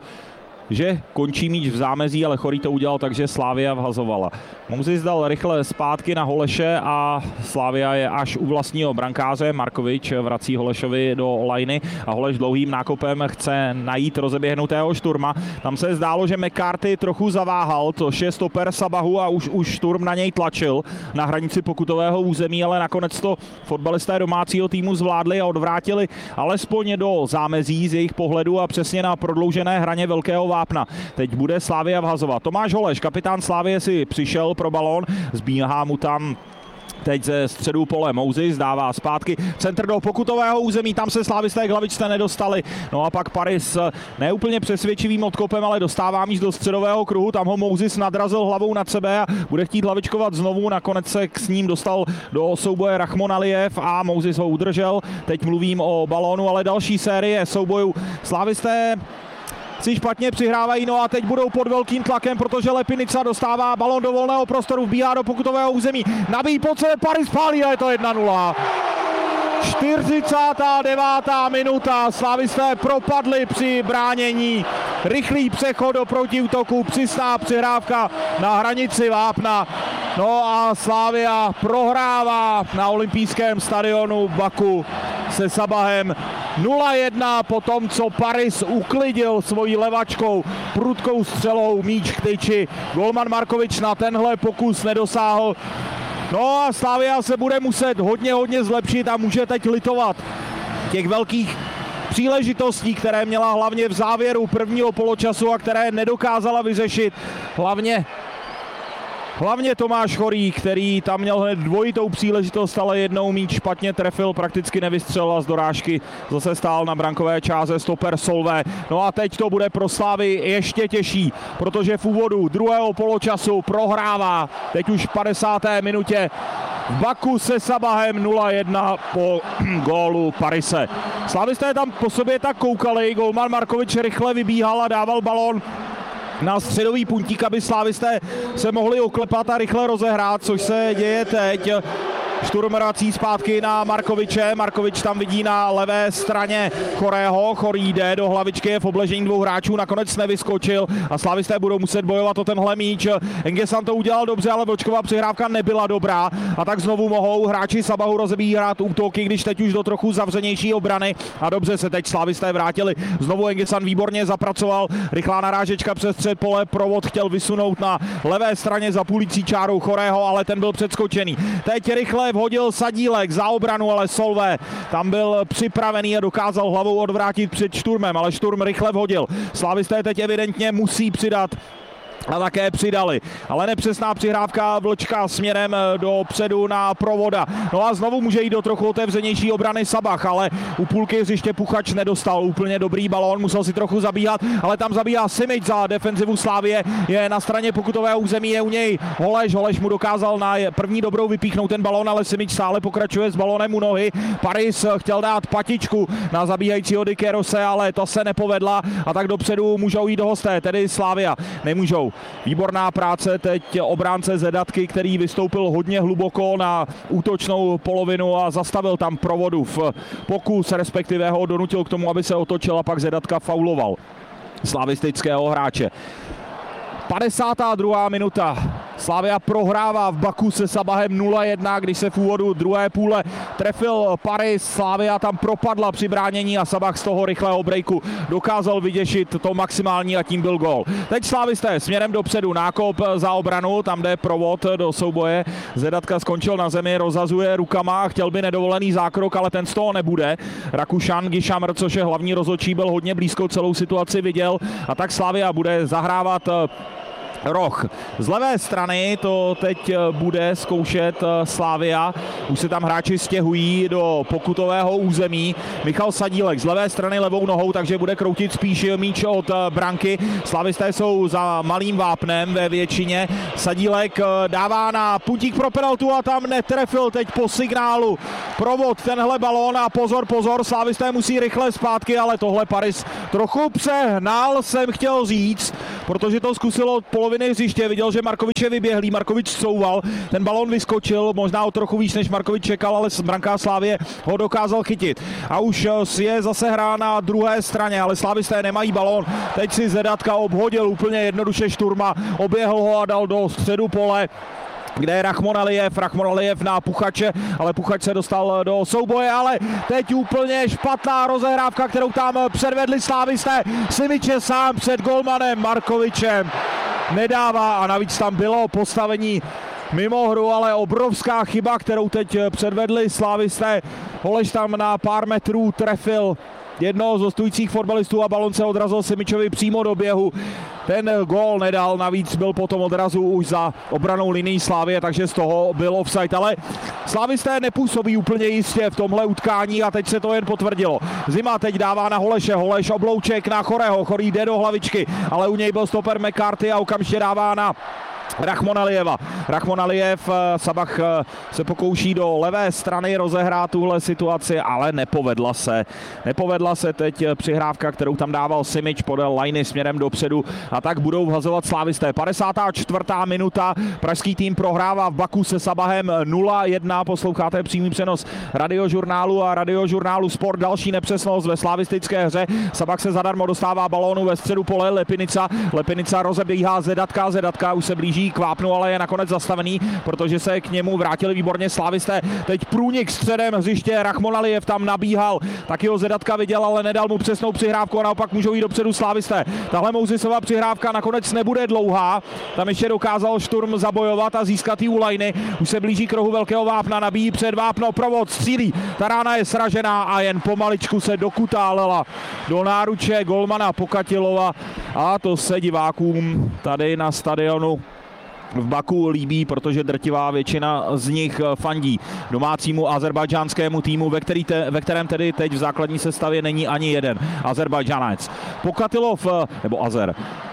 že končí míč v zámezí, ale Chorý to udělal, takže Slavia vhazovala. Moses dal rychle zpátky na Holeše a Slavia je až u vlastního brankáře. Markovič vrací Holešovi do lajny a Holeš dlouhým nákopem chce najít rozeběhnutého Šturma. Tam se zdálo, že McCarthy trochu zaváhal, což je stoper Sabahu a už, už Šturm na něj tlačil na hranici pokutového území, ale nakonec to fotbalisté domácího týmu zvládli a odvrátili alespoň do zámezí z jejich pohledu a přesně na prodloužené hraně velkého vápna. Teď bude Slavia vhazovat. Tomáš Holeš, kapitán Slavie, si přišel pro balón, zbíhá mu tam teď ze středu pole Moses, dává zpátky centr do pokutového území, tam se slávisté k hlavičce nedostali. No a pak Paris neúplně přesvědčivým odkopem, ale dostává míč do středového kruhu, tam ho Moses nadrazil hlavou nad sebe a bude chtít hlavičkovat znovu, nakonec se s ním dostal do souboje Rahmon Alijev a Moses ho udržel. Teď mluvím o balónu, ale další série soubojů. Slávisté si špatně přihrávají, no a teď budou pod velkým tlakem, protože Lepinica dostává balon do volného prostoru, vbíhá do pokutového území, nabíjí po celé Paris pálí a je to jedna nula. čtyřicátá devátá minuta, slavisté propadli při bránění, rychlý přechod do protiútoku, přistá přihrávka na hranici vápna. No a Slavia prohrává na olympijském stadionu Baku se Sabahem nula jedna po tom, co Paris uklidil svojí levačkou prudkou střelou míč k tyči. Golman Markovič na tenhle pokus nedosáhl. No a Slavia se bude muset hodně, hodně zlepšit a může teď litovat těch velkých příležitostí, které měla hlavně v závěru prvního poločasu a které nedokázala vyřešit. Hlavně Hlavně Tomáš Chorý, který tam měl hned dvojitou příležitost, ale jednou míč špatně trefil, prakticky nevystřelil a z dorážky zase stál na brankové čáře stoper Solvé. No a teď to bude pro Slavii ještě těžší, protože v úvodu druhého poločasu prohrává teď už v padesáté minutě v Baku se Sabahem nula jedna po gólu Parise. Slavisté tam po sobě tak koukali, golman Markovič rychle vybíhal a dával balón na středový puntík, aby slávisté se mohli oklepat a rychle rozehrát, což se děje teď. Šturm vrací zpátky na Markoviče, Markovič tam vidí na levé straně Chorého, Chorý jde do hlavičky, je v obležení dvou hráčů, nakonec nevyskočil a slávisté budou muset bojovat o tenhle míč. Engesan to udělal dobře, ale Vlčková přihrávka nebyla dobrá a tak znovu mohou hráči Sabahu rozebírat útoky, když teď už do trochu zavřenější obrany a dobře se teď slávisté vrátili. Znovu Engesan výborně zapracoval, rychlá narážečka přes střed pole, Provod chtěl vysunout na levé straně za půlící čárou Chorého, ale ten byl předskočený. Teď rychle vhodil Sadílek za obranu, ale Solvé tam byl připravený a dokázal hlavou odvrátit před Šturmem, ale Šturm rychle vhodil. Slávisté teď evidentně musí přidat a také přidali, ale nepřesná přihrávka Vlčka směrem dopředu na Provoda. No a znovu může jít do trochu otevřenější obrany Sabah, ale u půlky hřiště Puchač nedostal úplně dobrý balón, musel si trochu zabíhat, ale tam zabíhá Simič za defenzivu Slávie, je na straně pokutového území, je u něj Holeš, Holeš mu dokázal na první dobrou vypíchnout ten balón, ale Simič stále pokračuje s balónem u nohy. Paris chtěl dát patičku na zabíhajícího Dikerose, ale to se nepovedla a tak dopředu můžou jít hosté, tedy Slavia nemůžou. Výborná práce teď obránce Zedatky, který vystoupil hodně hluboko na útočnou polovinu a zastavil tam Provodův pokus, respektive ho donutil k tomu, aby se otočil a pak Zedatka fauloval slavistického hráče. padesátá druhá minuta. Slavia prohrává v Baku se Sabahem nula jedna, když se v úvodu druhé půle trefil Paris. Slavia tam propadla při bránění a Sabah z toho rychlého breaku dokázal vyděšit to maximální a tím byl gól. Teď slavisté směrem dopředu, nákop za obranu, tam jde Provod do souboje. Zedatka skončil na zemi, rozhazuje rukama, chtěl by nedovolený zákrok, ale ten z toho nebude. Rakušan Gišamr, což je hlavní rozhodčí, byl hodně blízko, celou situaci viděl a tak Slavia bude zahrávat roh. Z levé strany to teď bude zkoušet Slavia. Už se tam hráči stěhují do pokutového území. Michal Sadílek z levé strany levou nohou, takže bude kroutit spíš míč od branky. Slavisté jsou za malým vápnem ve většině. Sadílek dává na puntík pro penaltu a tam netrefil teď po signálu Provod tenhle balón a pozor, pozor, Slavisté musí rychle zpátky, ale tohle Paris trochu přehnal, jsem chtěl říct, protože to zkusilo od poloviny hřiště, viděl, že Markovič je vyběhlý, Markovič couval, ten balón vyskočil, možná o trochu víc, než Markovič čekal, ale brankář Slávie ho dokázal chytit. A už je zase hra na druhé straně, ale Slavisté nemají balón, teď si Zedatka obhodil úplně jednoduše Šturma, oběhl ho a dal do středu pole, kde je Rachmon Alijev, Rachmon Alijev na Puchače, ale Puchač se dostal do souboje, ale teď úplně špatná rozehrávka, kterou tam předvedli Slávisté. Simiče sám před golmanem Markovičem nedává a navíc tam bylo postavení mimo hru, ale obrovská chyba, kterou teď předvedli Slávisté. Holeš tam na pár metrů trefil jednoho z hostujících fotbalistů a balon se odrazil Simičovi přímo do běhu. Ten gól nedal, navíc byl potom odrazu už za obranou linií Slávie, takže z toho byl offside, ale Slavisté nepůsobí úplně jistě v tomhle utkání a teď se to jen potvrdilo. Zima teď dává na Holeše, Holeš oblouček na Chorého, Chorý jde do hlavičky, ale u něj byl stoper McCarthy a okamžitě dává na Rachmon Alijeva. Rachmon Alijev, Sabah se pokouší do levé strany rozehrát tuhle situaci, ale nepovedla se. Nepovedla se teď přihrávka, kterou tam dával Simič podél lajny směrem dopředu a tak budou vhazovat Slávisté. padesátá čtvrtá minuta, pražský tým prohrává v Baku se Sabahem nula jedna, posloucháte přímý přenos Radiožurnálu a Radiožurnálu Sport. Další nepřesnost ve slavistické hře. Sabah se zadarmo dostává balónu ve středu pole, Lepinica, Lepinica rozebíhá Zedatka, Zedatka už se blíží k vápnu, ale je nakonec zastavený, protože se k němu vrátili výborně Slavisté. Teď průnik středem hřiště, Rachmon Alijev tam nabíhal, taky ho Zedatka viděl, ale nedal mu přesnou přihrávku a naopak můžou jít dopředu Slavisté. Tahle Mouzisova přihrávka nakonec nebude dlouhá, tam ještě dokázal Šturm zabojovat a získat ji u lajny. Už se blíží k rohu velkého vápna, nabíjí před vápno, Provod střílí, ta rána je sražená a jen pomaličku se dokutálela do náruče golmana Pokatilova a to se divákům tady na stadionu v Baku líbí, protože drtivá většina z nich fandí domácímu azerbajdžánskému týmu, ve, který te, ve kterém tedy teď v základní sestavě není ani jeden Azerbajdžánec. Pokatilov, nebo Azer,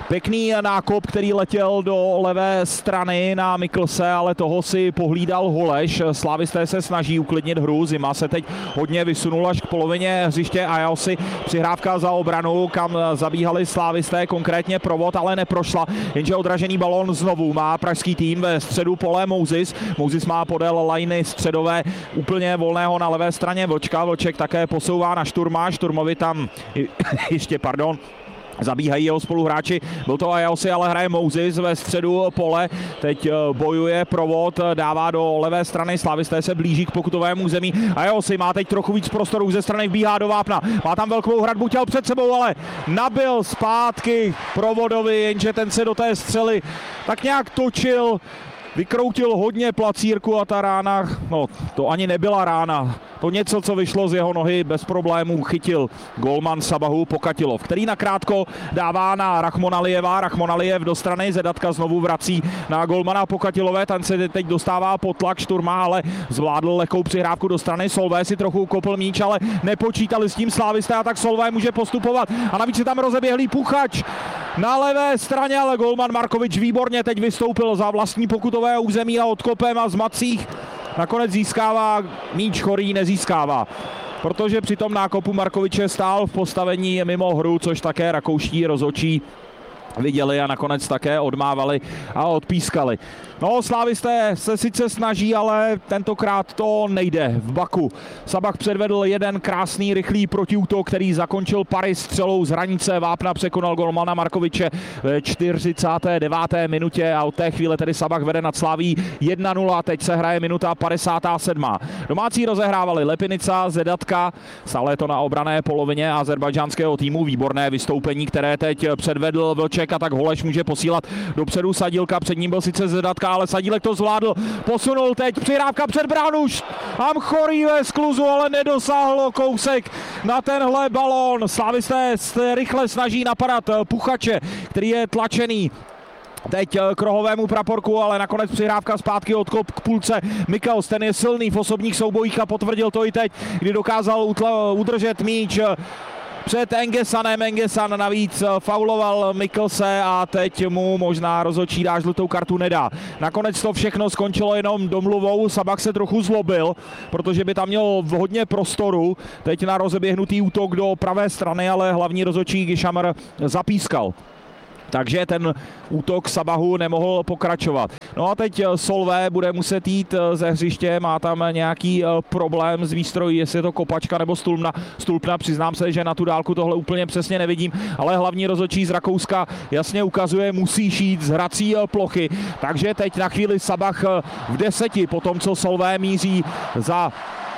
Pěkný nákop, který letěl do levé strany na Miklse, ale toho si pohlídal Holeš. Slávisté se snaží uklidnit hru, Zima se teď hodně vysunul až k polovině hřiště a Ajaosi přihrávka za obranu, kam zabíhali slávisté, konkrétně Provod, ale neprošla, jenže odražený balón znovu má pražský tým ve středu pole Mousis. Mousis má podél lajny středové úplně volného na levé straně Vlčka, Vlček také posouvá na Šturma, Šturmovi tam ještě, pardon, zabíhají jeho spoluhráči, byl to Ajaosi, ale hraje Mousis ve středu pole, teď bojuje Provod, dává do levé strany, slávisté se blíží k pokutovému území, Ajaosi má teď trochu víc prostoru, ze strany vbíhá do vápna, má tam velkou hradbu těl před sebou, ale nabil zpátky Provodovi, jenže ten se do té střely tak nějak točil, vykroutil hodně placírku a ta rána, no to ani nebyla rána, to něco, co vyšlo z jeho nohy, bez problémů chytil golman Sabahu Pokatilov, který nakrátko dává na Rachmona Alijeva, Rachmon Alijev do strany, Zedatka znovu vrací na golmana Pokatilové, ten se teď dostává pod tlak Šturma, ale zvládl lehkou přihrávku do strany, Solvé si trochu kopl míč, ale nepočítali s tím slávisté a tak Solvé může postupovat a navíc je tam rozeběhlý Puchač na levé straně, ale golman Markovič výborně teď vystoupil za vlastní pokutové území a odkopem a zmacích nakonec získává míč, Chorý nezískává, protože při tom nákopu Markoviče stál v postavení mimo hru, což také rakouští rozhodčí viděli a nakonec také odmávali a odpískali. No, slávisté se sice snaží, ale tentokrát to nejde. V Baku Sabah předvedl jeden krásný rychlý protiútok, který zakončil pary střelou z hranice vápna, překonal golmana Markoviče ve čtyřicáté deváté minutě a od té chvíle tedy Sabah vede nad Slaví jedna nula. Teď se hraje minuta padesátá sedmá. Domácí rozehrávali Lepinica, Zedatka, stále je to na obrané polovině azerbajdžánského týmu. Výborné vystoupení, které teď předvedl Vlček a tak Holeš může posílat dopředu Sadílka, před ním byl sice Zedatka, ale Sadílek to zvládl, posunul teď, přihrávka před bránu, tam Chorý ve skluzu, ale nedosáhlo kousek na tenhle balón. Slávisté se rychle snaží napadat Puchače, který je tlačený teď k rohovému praporku, ale nakonec přihrávka zpátky, odkop k půlce. Mikkels, ten je silný v osobních soubojích a potvrdil to i teď, kdy dokázal utla, udržet míč před Engesanem. Engesan navíc fauloval Mikkelse a teď mu možná rozhodčí dá žlutou kartu, nedá. Nakonec to všechno skončilo jenom domluvou, Sabah se trochu zlobil, protože by tam měl hodně prostoru teď na rozeběhnutý útok do pravé strany, ale hlavní rozhodčí Gishamr zapískal. Takže ten útok Sabahu nemohl pokračovat. No a teď Solvé bude muset jít ze hřiště, má tam nějaký problém s výstrojí, jestli je to kopačka nebo stulpna. Stulpna, přiznám se, že na tu dálku tohle úplně přesně nevidím, ale hlavní rozhodčí z Rakouska jasně ukazuje, musí šít z hrací plochy. Takže teď na chvíli Sabah v deseti, po tom, co Solvé míří za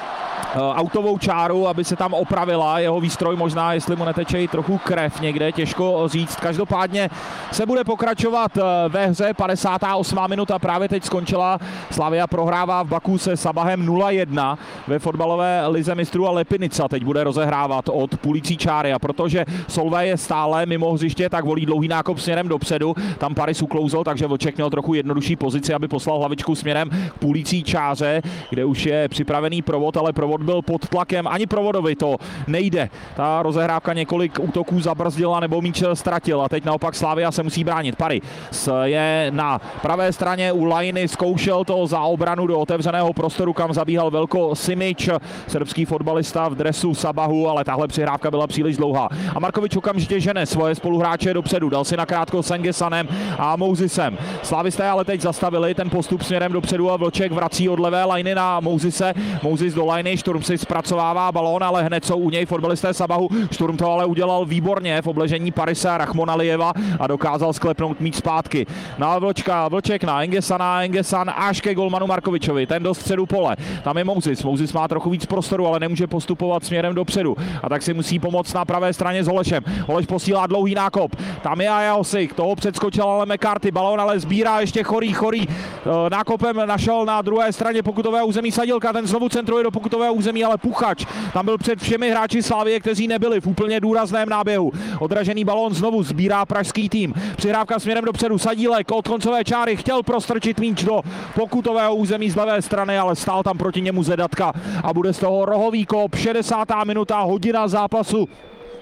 autovou čáru, aby se tam opravila jeho výstroj, možná jestli mu neteče i trochu krev někde, těžko říct. Každopádně se bude pokračovat ve hře, padesátá osmá minuta právě teď skončila. Slavia prohrává v Baku se Sabahem nula jedna ve fotbalové lize mistrů a Lepinica teď bude rozehrávat od půlící čáry a protože Solvé je stále mimo hřiště, tak volí dlouhý nákop směrem dopředu, tam Paris uklouzl, takže Vlček měl trochu jednodušší pozici, aby poslal hlavičku směrem k půlící čáře, kde už je připravený Provod, ale Provod byl pod tlakem, ani Provodovi to nejde. Ta rozehrávka několik útoků zabrzdila nebo míč ztratil a teď naopak Slavia se musí bránit. Paris je na pravé straně u lajny, zkoušel to za obranu do otevřeného prostoru, kam zabíhal Velko Simič, srbský fotbalista v dresu Sabahu, ale tahle přihrávka byla příliš dlouhá. A Markovič okamžitě žene svoje spoluhráče dopředu, dal si nakrátko s Engesanem a Mousisem. Slavisté ale teď zastavili ten postup směrem dopředu a Vlček vrací od levé lajny na Mousise. Mousis do lajny, Šturm si zpracovává balón, ale hned jsou u něj fotbalisté Sabahu. Šturm to ale udělal výborně v obležení Parise a Rachmona Alijeva a dokázal sklepnout míč zpátky. Na Vlčka, Vlček na Engesana, Engesan až ke golmanu Markovičovi, ten do středu pole. Tam je Mousis, Mousis má trochu víc prostoru, ale nemůže postupovat směrem dopředu a tak si musí pomoct na pravé straně s Holešem. Holeš posílá dlouhý nákop, tam je Ajaosi, toho předskočil ale McCarthy, balón ale sbírá ještě Chorý, Chorý nákopem našel na druhé straně pokutového území Sadílka, ten znovu centruje do pokutového území, ale Puchač tam byl před všemi hráči Slavie, kteří nebyli v úplně důrazném náběhu. Odražený balón znovu sbírá pražský tým. Přihrávka směrem dopředu, Sadílek od koncové čáry chtěl prostrčit míč do pokutového území z levé strany, ale stál tam proti němu Zedatka a bude z toho rohový kop. šedesátá minuta, hodina zápasu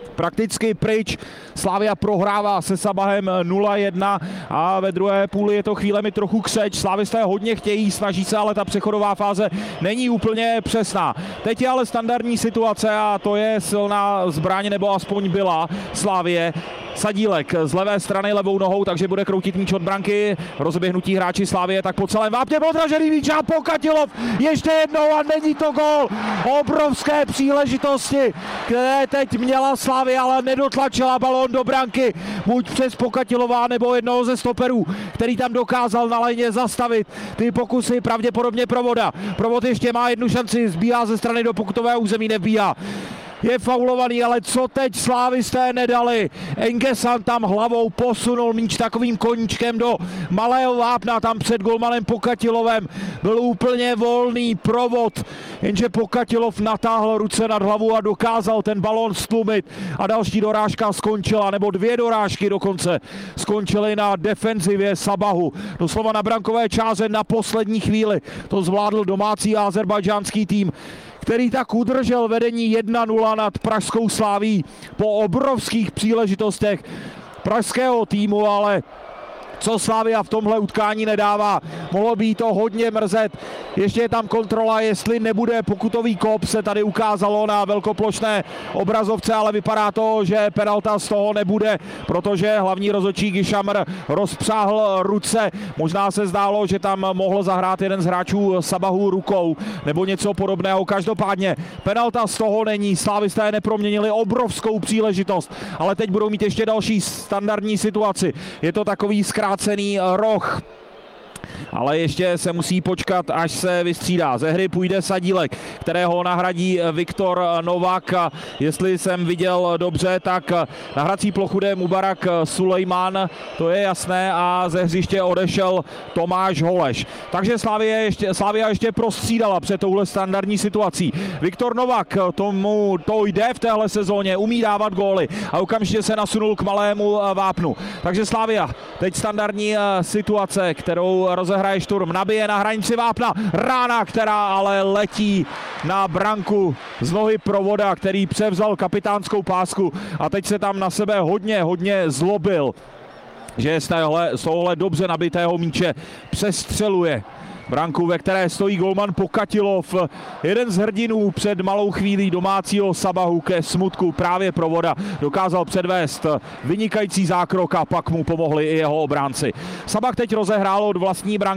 prakticky pryč. Slavia prohrává se Sabahem nula jedna a ve druhé půli je to chvílemi trochu křeč. Slavisté hodně chtějí, snaží se, ale ta přechodová fáze není úplně přesná. Teď je ale standardní situace a to je silná zbraň, nebo aspoň byla Slavie. Sadílek z levé strany levou nohou, takže bude kroutit míč od branky. Rozběhnutí hráči Slavie, tak po celém vápně podražený míč a Pokatilov ještě jednou a není to gól. Obrovské příležitosti, které teď měla Slavie, ale nedotlačila balón do branky. Buď přes Pokatilová nebo jednoho ze stoperů, který tam dokázal na lajně zastavit ty pokusy, pravděpodobně Provoda. Provod ještě má jednu šanci, zbíhá ze strany do pokutového území, nebíhá. Je faulovaný, ale co teď slávisté nedali. Engesan tam hlavou posunul míč takovým koníčkem do malého vápna, tam před golmanem Pokatilovem. Byl úplně volný Provod, jenže Pokatilov natáhl ruce nad hlavu a dokázal ten balón stlumit. A další dorážka skončila, nebo dvě dorážky dokonce, skončily na defenzivě Sabahu. Doslova na brankové čáře na poslední chvíli to zvládl domácí azerbajdžánský tým, který tak udržel vedení jedna nula nad pražskou Slavií po obrovských příležitostech pražského týmu, ale co Slavia v tomhle utkání nedává. Mohlo by to hodně mrzet. Ještě je tam kontrola, jestli nebude pokutový kop, se tady ukázalo na velkoplošné obrazovce, ale vypadá to, že penalta z toho nebude, protože hlavní rozhodčí Gišamr rozpřáhl ruce. Možná se zdálo, že tam mohl zahrát jeden z hráčů Sabahu rukou nebo něco podobného. Každopádně penalta z toho není. Slavisté neproměnili obrovskou příležitost, ale teď budou mít ještě další standardní situaci. Je to takový zkrácený roh, ale ještě se musí počkat, až se vystřídá. Ze hry půjde Sadílek, kterého nahradí Viktor Novak. Jestli jsem viděl dobře, tak na hrací plochu jde Mubarak Sulejman, to je jasné, a ze hřiště odešel Tomáš Holeš. Takže Slavia ještě, Slavia ještě prostřídala před touhle standardní situací. Viktor Novak, tomu to jde v téhle sezóně, umí dávat góly a okamžitě se nasunul k malému vápnu. Takže Slavia, teď standardní situace, kterou rozehraje Šturm, nabije na hranici vápna, rána, která ale letí na branku z nohy Provoda, který převzal kapitánskou pásku a teď se tam na sebe hodně, hodně zlobil, že z, téhle, z tohohle dobře nabitého míče přestřeluje branku, ve které stojí golman Pokatilov, jeden z hrdinů před malou chvílí domácího Sabahu. Ke smutku právě Provoda dokázal předvést vynikající zákrok a pak mu pomohli i jeho obránci. Sabah teď rozehrál od vlastní branky